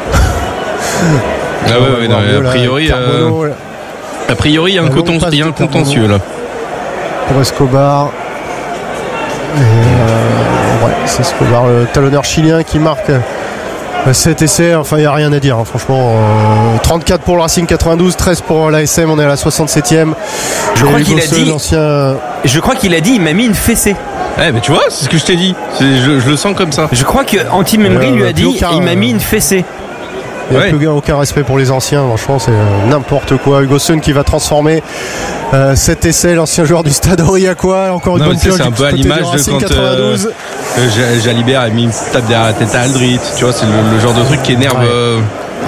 Ah ouais, ouais, ouais non, a priori, euh, a priori il y a un, coton, y a un contentieux là. Pour Escobar. Et euh, ouais, c'est Escobar, le talonneur chilien qui marque cet essai. Enfin, il n'y a rien à dire, hein, franchement. Euh, trente-quatre pour le Racing quatre-vingt-douze, treize pour l'A S M. On est à la soixante-septième. Je crois qu'il a dit. Ancien... Je crois qu'il a dit, il m'a mis une fessée. Eh mais tu vois, c'est ce que je t'ai dit. Je, je le sens comme ça. Je crois que Anti Memory euh, lui a dit, aucun, il m'a mis une fessée. Il n'y a ouais. plus aucun respect pour les anciens, franchement c'est euh, n'importe quoi. Hugo Sun qui va transformer euh, cet essai, l'ancien joueur du Stade Aurillacois, encore une non, bonne pioche. C'est un peu à l'image de quand euh, euh, Jalibert a mis une tape derrière la tête à Aldrit. Tu vois, c'est le, le genre de truc qui énerve, ouais. euh,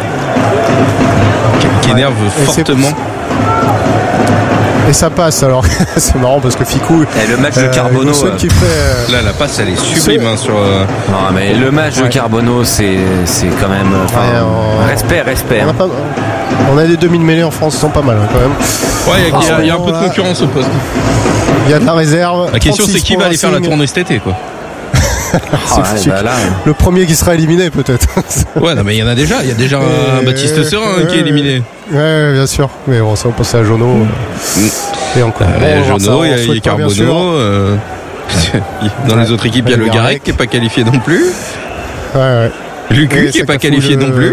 qui, qui énerve ouais. fortement. Et ça passe alors. C'est marrant parce que Ficou. Et le match de Carbonneau. Euh, qui fait, euh, là, la passe elle est sublime hein, sur. Euh... Non mais le match ouais. de Carbonneau, c'est c'est quand même. Ouais, on... Respect, respect. On a, hein. pas... on a des demi-mêlées en France, ils sont pas mal hein, quand même. Ouais, il y, y, y a un peu de concurrence au poste. Il y a de la réserve. La question c'est qui va aller faire la tournée cet été quoi. c'est oh, ouais, bah là, le premier qui sera éliminé peut-être. Ouais, non mais il y en a déjà. Il y a déjà et un Baptiste Serin ouais, qui est éliminé. Ouais, bien sûr. Mais bon, ça va passer à Jono. Mmh. Et encore. Euh, bon, Jono, il y a Carbonneau. Euh... Dans ouais, les autres équipes, il y a le Garec qui n'est pas qualifié non plus. Ouais, ouais. Lucu qui n'est pas qualifié le... non plus.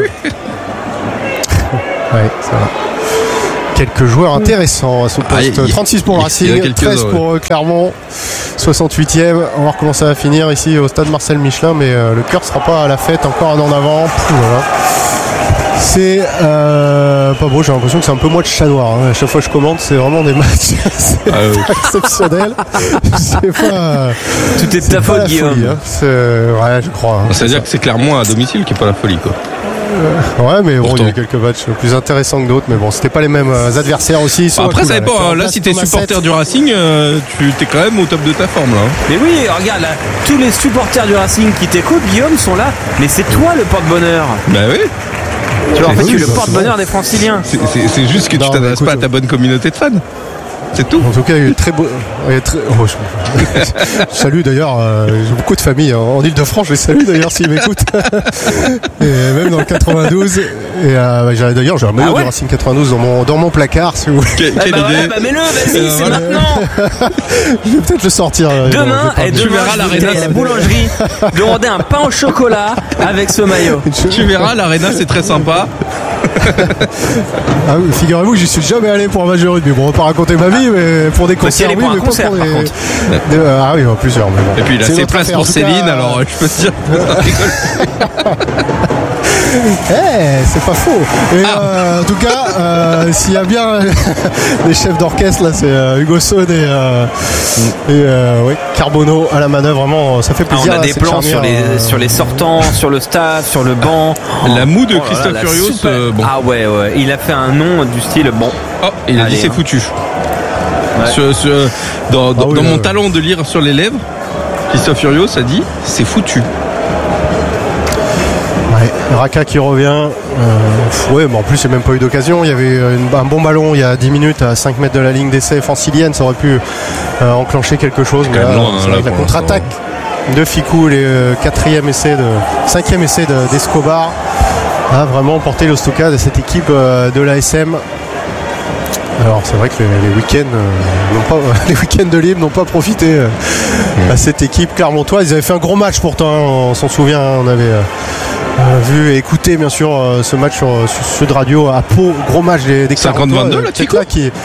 Ouais, ça va. Quelques joueurs intéressants à ce poste. Ah, trente-six pour Racing, treize ouais. pour Clermont, soixante-huitième. On va voir comment ça va finir ici au stade Marcel Michelin, mais euh, le cœur ne sera pas à la fête. Encore un en avant. Pouh, voilà. C'est euh, pas beau, j'ai l'impression que c'est un peu moi de chat noir. Hein. À chaque fois que je commente, c'est vraiment des matchs c'est ah oui. exceptionnels. C'est pas, tout est de ta faute, Guillaume. Folie, hein. Ouais, je crois. Hein. C'est-à-dire que c'est Clermont à domicile qui est pas la folie, quoi. Ouais, mais bon, il y a eu quelques matchs plus intéressants que d'autres, mais bon, c'était pas les mêmes adversaires aussi. Bah après, ça dépend. Hein. Là, si t'es supporter du Racing, euh, tu t'es quand même au top de ta forme, là. Mais oui, regarde, là, tous les supporters du Racing qui t'écoutent, Guillaume, sont là. Mais c'est toi le porte-bonheur. Bah oui. Tu vois, en fait, tu es le porte-bonheur des Franciliens. C'est, c'est, c'est juste que non, tu t'adresses pas à ta bonne communauté de fans. C'est tout. En tout cas, il y a eu très beau. Très... Oh, je... je salue d'ailleurs, euh, j'ai beaucoup de familles en Ile-de-France, je les salue d'ailleurs s'ils m'écoutent. Et même dans le quatre-vingt-douze. Et euh, j'ai, d'ailleurs, j'ai un maillot ah ouais. de Racing quatre-vingt-douze dans mon, dans mon placard, si vous voulez. Quelle, quelle bah idée ouais, bah mets-le, vas-y, euh, c'est voilà. maintenant. Je vais peut-être le sortir. Demain, et demain, tu verras l'aréna à la boulangerie demander un pain au chocolat avec ce maillot. Tu verras, l'aréna, c'est très sympa. Ah oui, figurez-vous que j'y suis jamais allé pour un match de rugby. Bon, on va pas raconter ma vie, mais pour des concerts, oui, mais concert, pas pour des... de... Ah oui, plusieurs. Mais bon. Et puis là, c'est, c'est place pour Céline, cas... alors je peux te dire. Eh, hey, c'est pas faux. Et ah. euh, en tout cas, euh, s'il y a bien les chefs d'orchestre là, c'est euh, Hugo Saune et, euh, et euh, ouais, Carbonneau à la manœuvre. Vraiment, ça fait plaisir. Ah, on a là, des plans sur les euh... sur les sortants, sur le staff, sur le banc. La moue de oh, Christophe là, Furios. Super... Euh, bon. Ah ouais, ouais, il a fait un nom du style bon. Oh, il a Allez, dit c'est hein. foutu. Ouais. Sur, sur, dans dans, ah oui, dans euh... mon talent de lire sur les lèvres, Christophe Furios a dit c'est foutu. Ouais, Raka qui revient. Euh, ouais, mais en plus, il n'y a même pas eu d'occasion. Il y avait une, un bon ballon il y a dix minutes à cinq mètres de la ligne d'essai francilienne. Ça aurait pu euh, enclencher quelque chose. Mais là, loin, c'est là, la contre-attaque de Ficou, les euh, quatrième essai de, cinquième essai de, d'Escobar a vraiment porté le stockade de cette équipe euh, de l'A S M. Alors c'est vrai que les, les week-ends, euh, n'ont pas, les week-ends de libre n'ont pas profité euh, mmh. à cette équipe clermontoise. Ils avaient fait un gros match pourtant, hein, on s'en souvient. Hein, on avait euh, euh, vu et écouté bien sûr euh, ce match sur, sur Sud Radio à Pau, gros match des, des cinquante vingt-deux là, Tico. Qui... Ouais,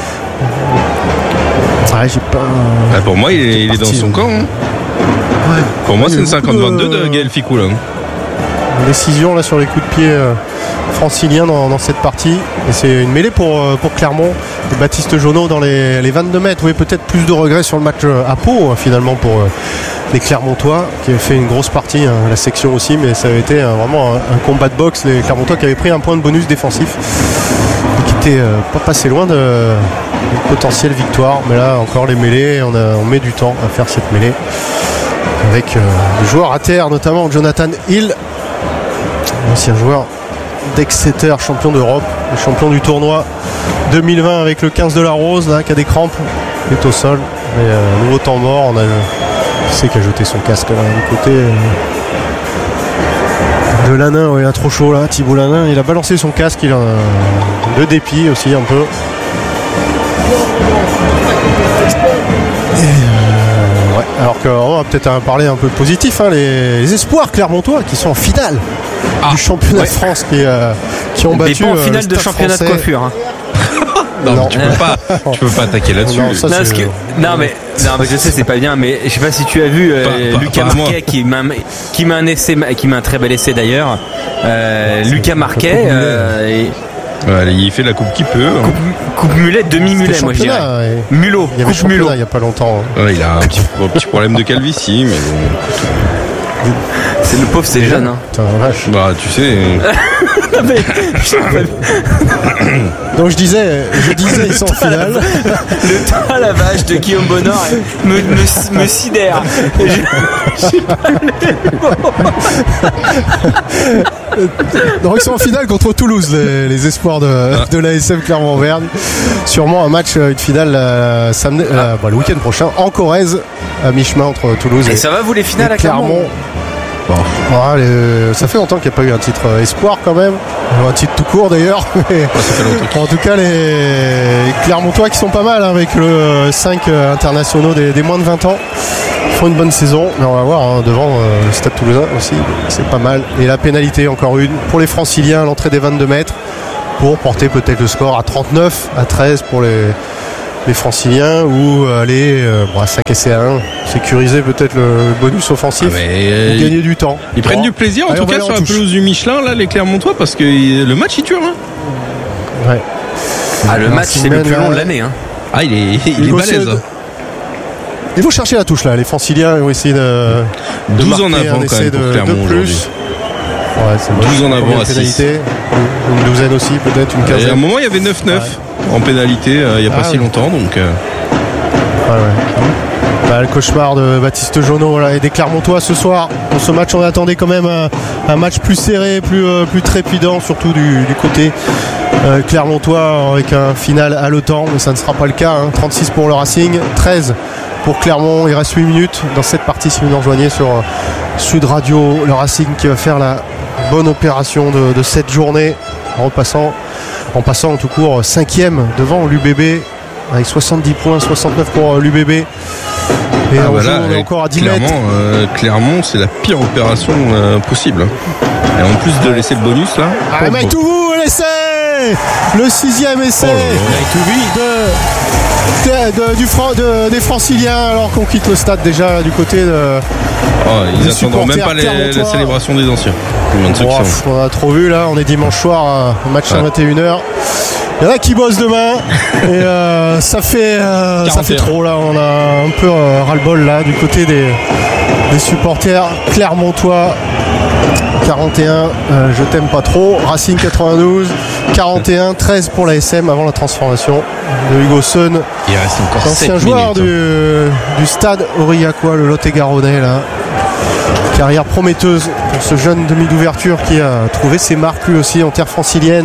j'ai pas. Ah, pour moi, il est, il est dans son camp. Hein. Ouais. Pour moi, c'est une cinquante vingt-deux de, de Gaël Ficou là. Décision là sur les coups de pied euh, franciliens dans, dans cette partie. Et c'est une mêlée pour, euh, pour Clermont. Et Baptiste Jono dans les, les vingt-deux mètres. Oui, peut-être plus de regrets sur le match à Pau hein, finalement pour euh, les Clermontois qui avaient fait une grosse partie, hein, la section aussi, mais ça avait été euh, vraiment un, un combat de boxe. Les Clermontois qui avaient pris un point de bonus défensif et qui étaient euh, pas passé loin de, de potentielle victoire. Mais là encore les mêlées, on, a, on met du temps à faire cette mêlée avec euh, des joueurs à terre, notamment Jonathan Hill, ancien joueur d'Exeter, champion d'Europe, champion du tournoi deux mille vingt avec le quinze de la Rose, là, qui a des crampes, il est au sol. Mais euh, nouveau temps mort, on a qui c'est qui a jeté son casque là du côté euh, de Lanin, ouais, il a trop chaud là, Thibaut Lanin, il a balancé son casque, il a un, de dépit aussi un peu. Et, euh, ouais, alors qu'on va peut-être parler un peu positif, hein, les, les espoirs clermontois qui sont en finale ah, du championnat ouais. de France qui, euh, qui ont battu. Des pas en finale euh, de championnat français. De coiffure. Hein. Non, non. Tu peux pas, tu peux pas attaquer là-dessus. Non, ça, non, que, non mais, non, mais je sais c'est pas bien, mais je sais pas si tu as vu euh, pas, pas, Lucas pas Marquet qui m'a, qui m'a un essai, qui m'a un très bel essai d'ailleurs. Euh, Lucas Marquet. Euh, et... Ouais, il fait la coupe qu'il peut. Hein. Coupe, coupe mulet, demi-mulet, moi je dirais. Ouais. Mulot, il y avait mulot. Il y a pas longtemps. Hein. Ouais, il a un petit, un petit problème de calvitie, mais bon. C'est le pauvre, c'est jeune. Hein. Putain, vache. Bah, tu sais. Donc je disais, je disais, ils sont en finale. Le temps à la vache de Guillaume Bonnard me, me, me sidère. Donc ils sont en finale contre Toulouse, les, les espoirs de, de l'A S M Clermont-Auvergne. Sûrement un match, une finale euh, samedi, euh, bah, le week-end prochain en Corrèze, à mi-chemin entre Toulouse et, et ça va vous les finales à Clermont. Clermont. Bon. Voilà, les, ça fait longtemps qu'il n'y a pas eu un titre espoir quand même, un titre tout court d'ailleurs. Mais en tout cas, les, les Clermontois qui sont pas mal hein, avec le cinq internationaux des, des moins de vingt ans. Ils font une bonne saison, mais on va voir hein, devant euh, le Stade Toulousain aussi, c'est pas mal. Et la pénalité encore une pour les Franciliens à l'entrée des vingt-deux mètres pour porter peut-être le score à trente-neuf à treize pour les les Franciliens ou aller euh, bon, à cinq essais à un, sécuriser peut-être le bonus offensif ah et gagner ils, du temps. Ils bon. prennent du plaisir en Allez, tout cas sur la pelouse du Michelin, là, les Clermontois, parce que le match il dure. Hein. Ouais. Ah, le match c'est le plus long de l'année. Hein. Ah, il est, il, il est balèze. De... Ils vont chercher la touche là. Les Franciliens vont essayer de, de douze en avant un quand même pour de, Clermont de plus. Ouais, c'est douze en avant à six. Une douzaine aussi, peut-être une quinzaine. Et à un moment, il y avait neuf neuf ouais. en pénalité, euh, il n'y a pas ah, si oui. longtemps. Donc, euh... ouais, ouais. Bah, le cauchemar de Baptiste Jonot voilà, et des Clermontois ce soir. Dans ce match, on attendait quand même un, un match plus serré, plus, euh, plus trépidant, surtout du, du côté euh, Clermontois, avec un final haletant. Mais ça ne sera pas le cas. Hein. trente-six pour le Racing, treize pour Clermont. Il reste huit minutes dans cette partie. Si vous nous rejoignez sur euh, Sud Radio, le Racing qui va faire la bonne opération de, de cette journée en repassant, en passant en tout court cinquième devant l'U B B avec soixante-dix points, soixante-neuf pour l'U B B. Et ah on, bah joue, là, on est encore à dix Clermont, mètres. Euh, Clermont, c'est la pire opération euh, possible. Et en plus de laisser le bonus là. Ah, mais tout vous l'essai, le sixième essai oh de, de, de, du Fran, de, des Franciliens alors qu'on quitte le stade déjà du côté de. Oh, ils n'attendront même pas les, la célébration des anciens. Oh, on a trop vu là, on est dimanche soir, match ouais. à vingt et une heures. Il y en a qui bossent demain et euh, ça fait euh, ça fait trop là, on a un peu euh, ras-le-bol là du côté des, des supporters clermontois. quarante et un, euh, je t'aime pas trop. Racing quatre-vingt-douze, quarante et un, treize pour la S M avant la transformation de Hugo Sun. Il reste encore ancien joueur minutes, du, du stade Aurillacois, le Lot-et-Garonnais là. Carrière prometteuse pour ce jeune demi d'ouverture qui a trouvé ses marques lui aussi en terre francilienne.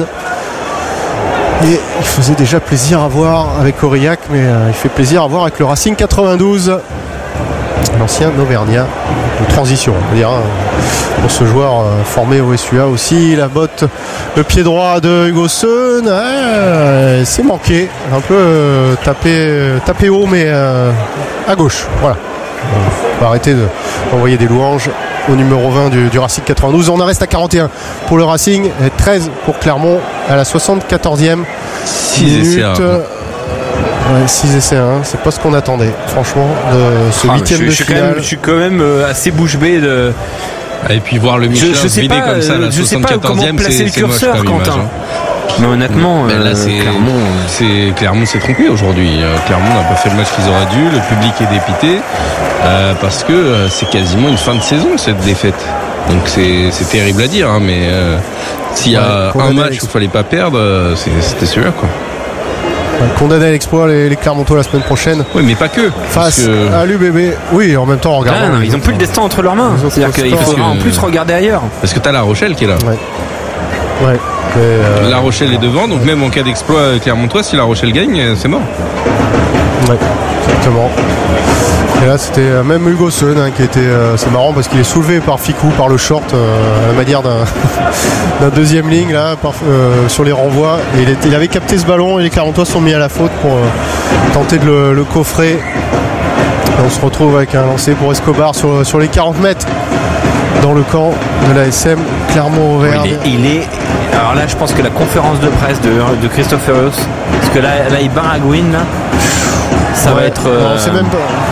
Et il faisait déjà plaisir à voir avec Aurillac, mais euh, il fait plaisir à voir avec le Racing quatre-vingt-douze. L'ancien Auvergnat de transition, on va dire, hein, pour ce joueur euh, formé au S U A aussi. La botte, le pied droit de Hugo Sun, euh, c'est manqué, un peu euh, tapé, tapé haut, mais euh, à gauche. Voilà. On va arrêter d'envoyer des louanges au numéro vingt du, du Racing quatre-vingt-douze. On en reste à quarante et un pour le Racing, et treize pour Clermont à la soixante-quatorzième minute. Ouais, six essais un, c'est pas ce qu'on attendait, franchement, de ce huitième ah, de finale. Je suis quand même assez bouche bée de. Et puis voir le Michelin se vider comme ça, la soixante-quatorzième, c'est, c'est moche comme image. Hein. Mais honnêtement, mais là, c'est, Clermont, c'est, Clermont s'est trompé aujourd'hui. Clermont n'a pas fait le match qu'ils auraient dû. Le public est dépité euh, parce que euh, c'est quasiment une fin de saison cette défaite. Donc c'est, c'est terrible à dire, hein, mais euh, s'il y a ouais, un match où il fallait pas perdre, euh, c'est, c'était celui-là, quoi. Condamné à l'exploit les, les Clermontois la semaine prochaine. Oui, mais pas que. Face que... à l'U B B. Oui, en même temps, en regardant. Ah, non, ils n'ont plus le destin entre leurs mains. C'est-à-dire qu'il faudra que... en plus regarder ailleurs. Parce que tu as La Rochelle qui est là. Ouais. Ouais. Mais euh... La Rochelle est devant, donc même en cas d'exploit Clermontois, si La Rochelle gagne, c'est mort. Ouais, exactement. Et là, c'était même Hugo Sun hein, qui était. Euh, c'est marrant parce qu'il est soulevé par Ficou, par le short, euh, à la manière d'un, d'un deuxième ligne là, par, euh, sur les renvois. Et il, était, il avait capté ce ballon et les Clermontois sont mis à la faute pour euh, tenter de le, le coffrer. Et on se retrouve avec un lancer pour Escobar sur, sur les quarante mètres dans le camp de la S M Clermont-Auvergne. Il est, il est. Alors là, je pense que la conférence de presse de, de Christophe Ferrios, parce que là, là il baragouine là. Ça ouais, va être. Euh... Non, c'est même pas. On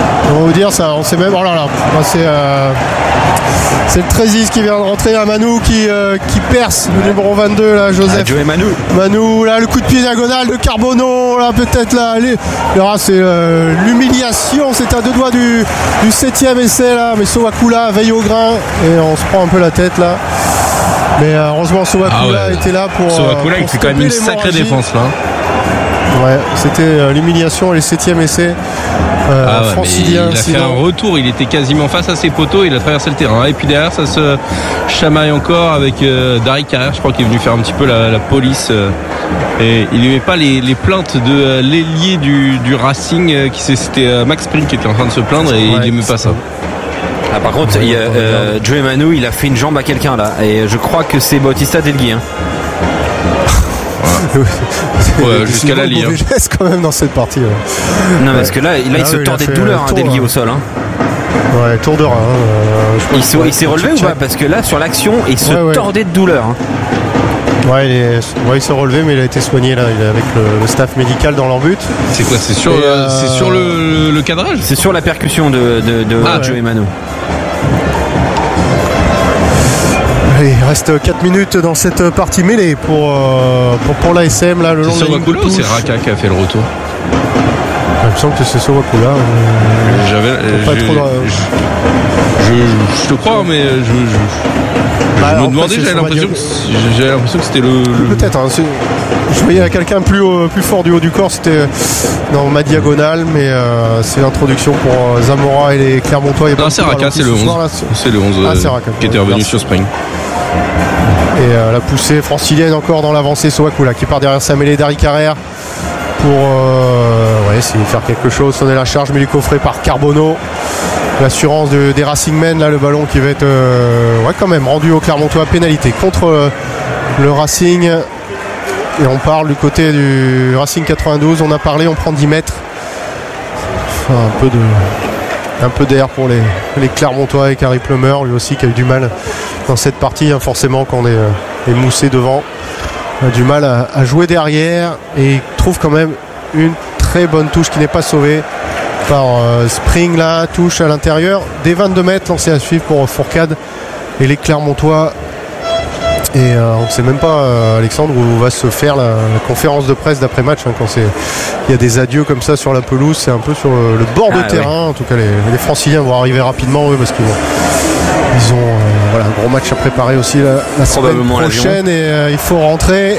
vous dire ça, on sait même. Oh là là, c'est euh, c'est le Trésis qui vient de rentrer, un Manu qui, euh, qui perce le numéro vingt-deux là, Joseph. Ah, Joey Manu. Manu, là le coup de pied diagonal de Carbonneau, là peut-être là. Les, là c'est euh, l'humiliation, c'est à deux doigts du, du septième essai là, mais Sowakula veille au grain et on se prend un peu la tête là. Mais euh, heureusement Sowakula ah ouais. était là pour. Sowakula il fait quand même une sacrée défense là. Ouais, c'était euh, l'humiliation et le septième essai. Euh, ah ouais, il a fait un retour, il était quasiment face à ses poteaux, il a traversé le terrain. Et puis derrière, ça se chamaille encore avec euh, Dari Carrère, je crois qu'il est venu faire un petit peu la, la police. Euh, et il n'aimait pas les, les plaintes de euh, l'ailier du, du Racing, euh, qui c'était euh, Max Sprint qui était en train de se plaindre et ouais, il n'aimait pas ça. Ah, par contre, il, euh, Joey Manu, il a fait une jambe à quelqu'un là, et je crois que c'est Bautista Delgui. Hein. Ouais, jusqu'à la ligne. Il geste quand même dans cette partie. Ouais. Non, ouais. Parce que là, là ah, il se oui, tordait de douleur, hein, Delgui au sol. Hein. Ouais, tour de rein. Euh, il, se, il s'est relevé ou pas? Parce que là, sur l'action, il se ouais, ouais. tordait de douleur. Hein. Ouais, il, est, ouais, il s'est relevé, mais il a été soigné là, il est avec le, le staff médical dans leur but. C'est quoi? C'est sur, euh, c'est sur le, le cadrage? C'est sur la percussion de, de, de ah, Joey ouais. Manu. Allez, il reste quatre minutes dans cette partie mêlée pour, euh, pour, pour l'A S M. Là, le long c'est Sowakula ou c'est Raka qui a fait le retour? Il me semble que c'est Sowakula. Euh, J'avais, euh, pas je, trop de... je, je, je te crois, mais je, je, bah, je me demandais, j'avais l'impression, que, j'avais l'impression que c'était le. le... Peut-être. Hein, je voyais quelqu'un plus, haut, plus fort du haut du corps, c'était dans ma diagonale, mais euh, c'est l'introduction pour Zamora et les Clermontois. Non, c'est Raka, c'est le onze. Soir, là, c'est... c'est le onze ah, euh, c'est Raka, qui était revenu sur Spring. Et euh, la poussée francilienne encore dans l'avancée, Sowakula qui part derrière sa mêlée d'Ari Carrère pour euh, ouais, essayer de faire quelque chose, sonner la charge, mais il est coffré par Carbonneau. L'assurance de, des Racingmen, là le ballon qui va être euh, ouais, quand même rendu au Clermontois, pénalité contre euh, le Racing. Et on parle du côté du Racing quatre-vingt-douze, on a parlé, on prend dix mètres. Enfin, un peu de un peu d'air pour les, les Clermontois avec Harry Plummer, lui aussi qui a eu du mal dans cette partie, hein, forcément quand on est, euh, est moussé devant, a du mal à, à jouer derrière et trouve quand même une très bonne touche qui n'est pas sauvée par euh, Spring là, touche à l'intérieur des vingt-deux mètres, lancé à suivre pour Fourcade et les Clermontois. Et euh, on ne sait même pas, euh, Alexandre, où va se faire la, la conférence de presse d'après-match, hein, quand c'est il y a des adieux comme ça sur la pelouse, c'est un peu sur le, le bord ah, de terrain. Ouais. En tout cas, les, les Franciliens vont arriver rapidement, eux, parce qu'ils ils ont euh, voilà, un gros match à préparer aussi la, la semaine prochaine, et euh, il faut rentrer.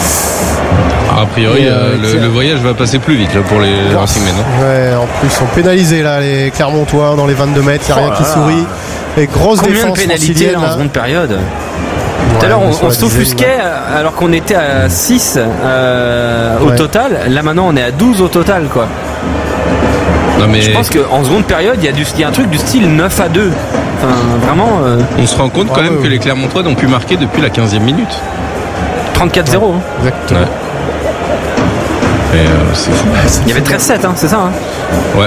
A priori, euh, le, le voyage va passer plus vite là, pour les ah, Racingmen. Ouais, en plus, ils sont pénalisés là, les Clermontois dans les vingt-deux mètres, il n'y a rien oh qui sourit. Et grosse Combien défense de pénalités là, en seconde période? Tout à l'heure, on, on s'offusquait alors qu'on était à six euh, au ouais. total. Là, maintenant, on est à douze au total, quoi. Non, mais... Je pense qu'en seconde période, il y, y a un truc du style neuf à deux. Enfin, vraiment. Euh... On se rend compte quand ouais, même ouais. que les Clermontois n'ont pu marquer depuis la quinzième minute. trente-quatre zéro. Ouais, hein. Exactement. Ouais. Et, euh, c'est fou. Il y avait treize sept, hein, c'est ça, hein. Ouais.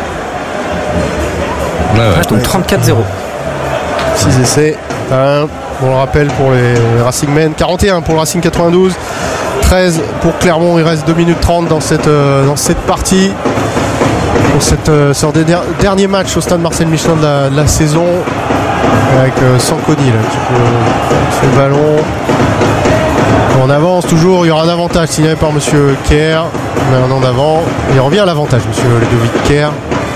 Ouais, ouais. Donc trente-quatre zéro. six essais. Un. On le rappelle pour les Racingmen, quarante et un pour le Racing quatre-vingt-douze, treize pour Clermont. Il reste deux minutes trente dans cette, euh, dans cette partie. Pour cette euh, sur des der- derniers matchs au stade Marcel Michelin de la, de la saison, avec euh, Sanconi là, qui peut le ballon. On avance toujours, il y aura un avantage signalé par monsieur Kerr. On met un en avant. Il revient à l'avantage, monsieur Ludovic Kerr.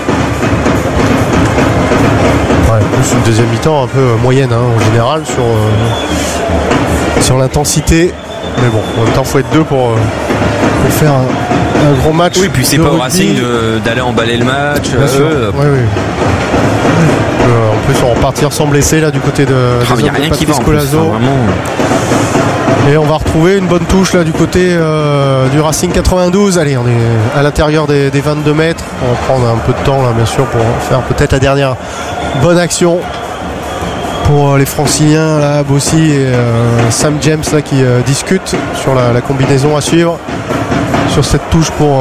Ouais, plus une deuxième mi-temps un peu euh, moyenne, hein, en général sur, euh, sur l'intensité. Mais bon, en même temps, il faut être deux pour, euh, pour faire un, un gros match. Oui, puis c'est pas au Racing de, d'aller emballer le match. Bien sûr. Euh, oui, oui. Euh, en plus, on va repartir sans blessé là du côté de, ah, des hommes de Patrice Colazo. Enfin, vraiment... Et on va retrouver une bonne touche là du côté euh, du Racing quatre-vingt-douze. Allez, on est à l'intérieur des, des vingt-deux mètres. On va prendre un peu de temps là, bien sûr, pour faire peut-être la dernière bonne action pour les Franciliens là, Bossy et euh, Sam James là qui euh, discutent sur la, la combinaison à suivre sur cette touche pour euh,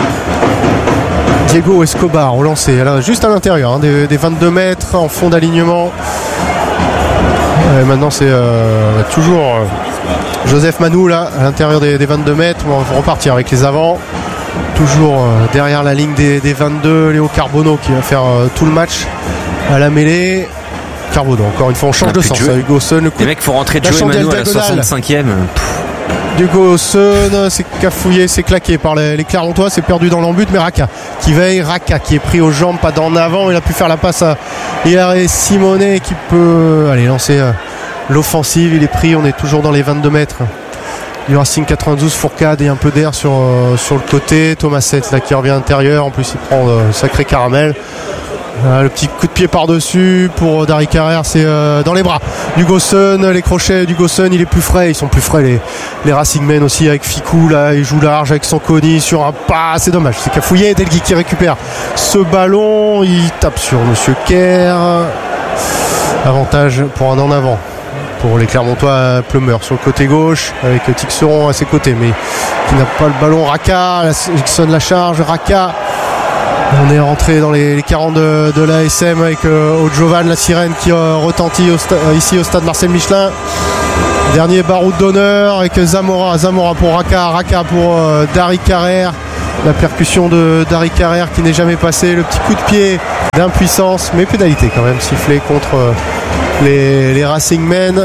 Diego Escobar au lancer. Là, juste à l'intérieur hein, des, des vingt-deux mètres en fond d'alignement. Et maintenant c'est euh, toujours euh, Joseph Manu là à l'intérieur des, des vingt-deux mètres. On va repartir avec les avants. toujours euh, derrière la ligne des, des vingt-deux. Léo Carbonneau qui va faire euh, tout le match à la mêlée. Carbonneau, encore une fois, on change ah, de sens. À Hugoson, le coup. Les mecs, faut rentrer de Joey Manu à la soixante-cinquième. Hugoson, c'est cafouillé, c'est claqué par les, les Clermontois, c'est perdu dans l'embut, mais Raka qui veille, Raka qui est pris aux jambes, pas d'en avant, il a pu faire la passe à Hilaire Simonet qui peut aller lancer euh, l'offensive, il est pris, on est toujours dans les vingt-deux mètres du Racing quatre-vingt-douze. Fourcade et un peu d'air sur, euh, sur le côté, Thomas Sett là qui revient à l'intérieur, en plus il prend euh, sacré caramel. Euh, le petit coup de pied par-dessus pour Dari Carrère, c'est euh, dans les bras d'Hugoson, les crochets d'Hugoson, il est plus frais, ils sont plus frais les, les Racingmen aussi avec Ficou là, il joue large avec Sanconi sur un pas, c'est dommage, c'est Cafouillet, Delgui qui récupère ce ballon, il tape sur Monsieur Kerr, avantage pour un en avant pour les Clermontois. Plumeur sur le côté gauche avec Tixeron à ses côtés mais qui n'a pas le ballon. Raka, il sonne la charge, Raka. On est rentré dans les, les quarante de, de l'A S M avec euh, Odjovan, la sirène qui euh, retentit au sta- euh, ici au stade Marcel Michelin. Dernier baroud d'honneur avec Zamora, Zamora pour Raka, Raka pour euh, Dari Carrère. La percussion de Dari Carrère qui n'est jamais passée. Le petit coup de pied d'impuissance, mais pénalité quand même sifflé contre euh, les, les Racingmen.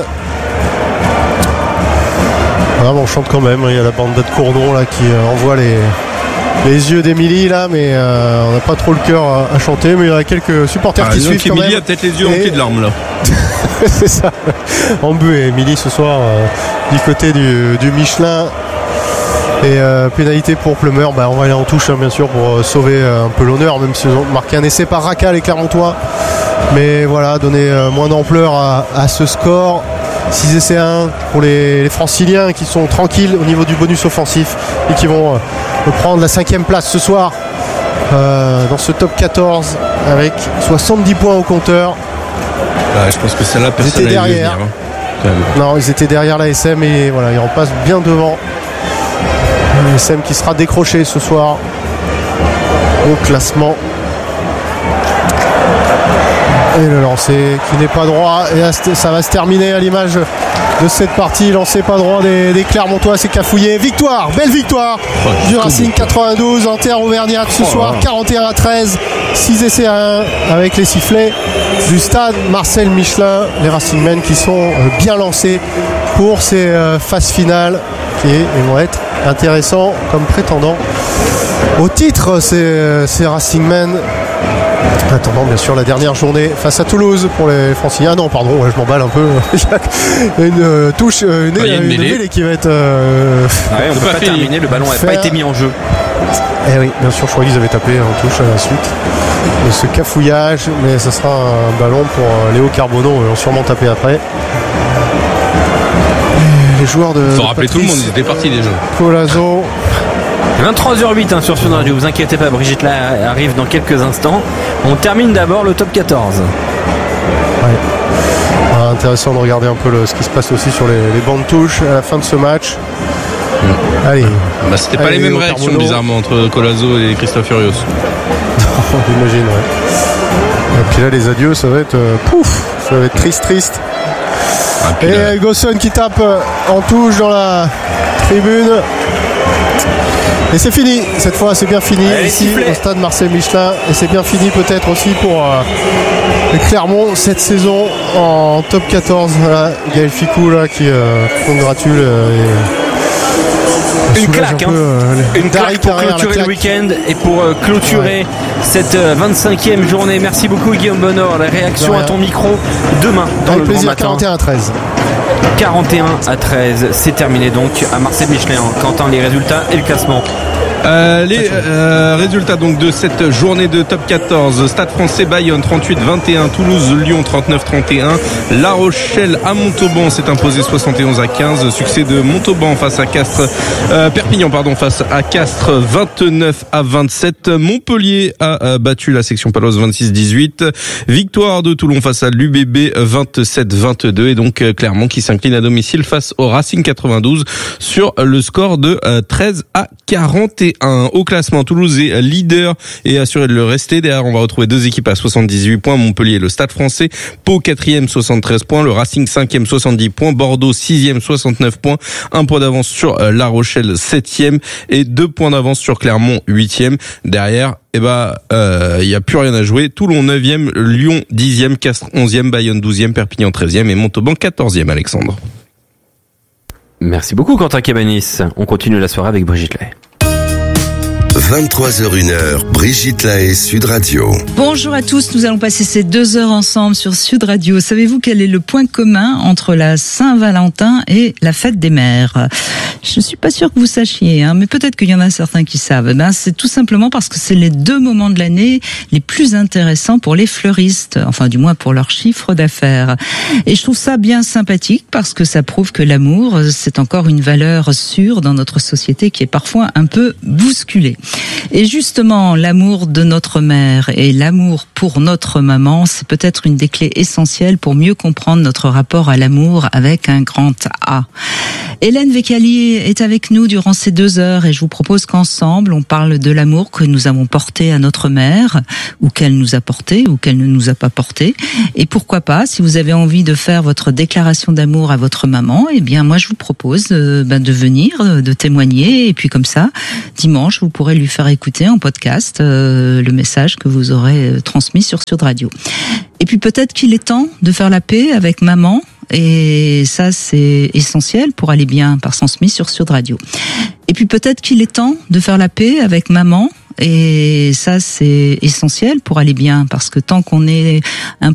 Ah, bon, on chante quand même, il y a la bande de Courdon là qui euh, envoie les... les yeux d'Emilie là, mais euh, on n'a pas trop le cœur à, à chanter, mais il y a quelques supporters ah, qui suivent quand Emilie même. a peut-être les yeux remplis de larmes là. C'est ça, embué Emilie ce soir euh, du côté du, du Michelin. Et euh, pénalité pour Plumeur, bah, on va aller en touche hein, bien sûr pour euh, sauver euh, un peu l'honneur, même si ils ont marqué un essai par Raka les Clermontois, mais voilà, donner euh, moins d'ampleur à, à ce score. Six essais à un pour les, les Franciliens qui sont tranquilles au niveau du bonus offensif et qui vont euh, prendre la cinquième place ce soir euh, dans ce top quatorze avec soixante-dix points au compteur. Bah, je pense que celle-là personne n'avait vu venir, hein. Non, ils étaient derrière la S M et voilà, ils repassent bien devant. La S M qui sera décroché ce soir au classement. Et le lancer qui n'est pas droit, et ça va se terminer à l'image de cette partie. Lancer pas droit des, des Clermontois, c'est Cafouillet. Victoire, belle victoire oh, du Racing quatre-vingt-douze en terre auvergnate ce oh, soir, oh. quarante et un à treize, six essais à un avec les sifflets du stade Marcel Michelin. Les Racingmen qui sont bien lancés pour ces phases finales qui vont être intéressants comme prétendants au titre, ces, ces Racingmen. Attendant bien sûr la dernière journée face à Toulouse pour les Franciliens. Ah non pardon, ouais, je m'emballe un peu. Une euh, touche, une, ah, une, une mêlée. mêlée qui va être euh, ouais, on ne peut pas terminer, le ballon n'a pas été mis en jeu. Eh oui, bien sûr, je crois qu'ils avaient tapé en touche à la suite de ce cafouillage, mais ce sera un ballon pour Léo Carbonneau, ils vont sûrement taper après. Et les joueurs de. Il faut rappeler tout le monde, ils étaient partis déjà. Colazo. vingt-trois heures huit hein, sur Sun Radio, vous inquiétez pas, Brigitte là arrive dans quelques instants. On termine d'abord le top quatorze. Ouais. Ah, intéressant de regarder un peu le, ce qui se passe aussi sur les, les bancs de touche à la fin de ce match. Mmh. Allez. Bah, c'était pas Allez, les mêmes réactions Carbonneau. Bizarrement entre Colazo et Christophe Furios. J'imagine, ouais. Et puis là les adieux, ça va être euh, pouf, ça va être triste triste. Ah, et là... Gosson qui tape en touche dans la tribune. Et c'est fini, cette fois c'est bien fini. Allez, ici sifflé. Au stade Marcel Michelin. Et c'est bien fini peut-être aussi pour euh, Clermont cette saison en top quatorze. Voilà, Gaël Ficou là qui euh, congratule euh, et une claque, hein. peu, euh, une claque pour carrière, clôturer claque. Le week-end et pour euh, clôturer ouais. cette euh, vingt-cinquième journée. Merci beaucoup Guillaume Bonheur. La réaction à ton micro demain dans Avec le plaisir, grand matin. quarante et un à treize. quarante et un à treize, c'est terminé donc à Marcel Michelin. Quentin, les résultats et le classement. Euh, les euh, résultats donc de cette journée de top quatorze. Stade Français Bayonne trente-huit vingt et un, Toulouse Lyon trente-neuf trente et un, La Rochelle à Montauban s'est imposé soixante et onze à quinze, succès de Montauban face à Castres, euh, Perpignan pardon face à Castres vingt-neuf à vingt-sept, Montpellier a euh, battu la section paloise vingt-six dix-huit, victoire de Toulon face à l'U B B vingt-sept vingt-deux et donc euh, Clermont qui s'incline à domicile face au Racing quatre-vingt-douze sur le score de euh, treize à quarante et un haut classement. Toulouse est leader et assuré de le rester. Derrière, on va retrouver deux équipes à soixante-dix-huit points. Montpellier, le Stade Français. Pau, quatrième, soixante-treize points. Le Racing, cinquième, soixante-dix points. Bordeaux, sixième, soixante-neuf points. Un point d'avance sur La Rochelle, septième. Et deux points d'avance sur Clermont, huitième. Derrière, eh ben, euh, il y a plus rien à jouer. Toulon, neuvième. Lyon, dixième. Castres, onzième. Bayonne, douzième. Perpignan, treizième. Et Montauban, quatorzième, Alexandre. Merci beaucoup, Quentin Cabanis. On continue la soirée avec Brigitte Lahaye. vingt-trois heures une heure, Brigitte Lahaye, Sud Radio. Bonjour à tous, nous allons passer ces deux heures ensemble sur Sud Radio. Savez-vous quel est le point commun entre la Saint-Valentin et la fête des mères ? Je ne suis pas sûre que vous sachiez, hein, mais peut-être qu'il y en a certains qui savent. Ben, c'est tout simplement parce que c'est les deux moments de l'année les plus intéressants pour les fleuristes, enfin du moins pour leur chiffre d'affaires. Et je trouve ça bien sympathique parce que ça prouve que l'amour, c'est encore une valeur sûre dans notre société qui est parfois un peu bousculée. Et justement, l'amour de notre mère et l'amour pour notre maman, c'est peut-être une des clés essentielles pour mieux comprendre notre rapport à l'amour avec un grand A. Hélène Vécalier est avec nous durant ces deux heures et je vous propose qu'ensemble, on parle de l'amour que nous avons porté à notre mère, ou qu'elle nous a porté, ou qu'elle ne nous a pas porté. Et pourquoi pas, si vous avez envie de faire votre déclaration d'amour à votre maman, eh bien moi je vous propose euh, ben, de venir, de témoigner, et puis comme ça, dimanche, vous pourrez lui faire écouter en podcast euh, le message que vous aurez euh, transmis sur Sud Radio. Et puis peut-être qu'il est temps de faire la paix avec maman. Et ça, c'est essentiel pour aller bien par transmis sur Sud Radio. Et puis peut-être qu'il est temps de faire la paix avec maman. Et ça, c'est essentiel pour aller bien, parce que tant qu'on est un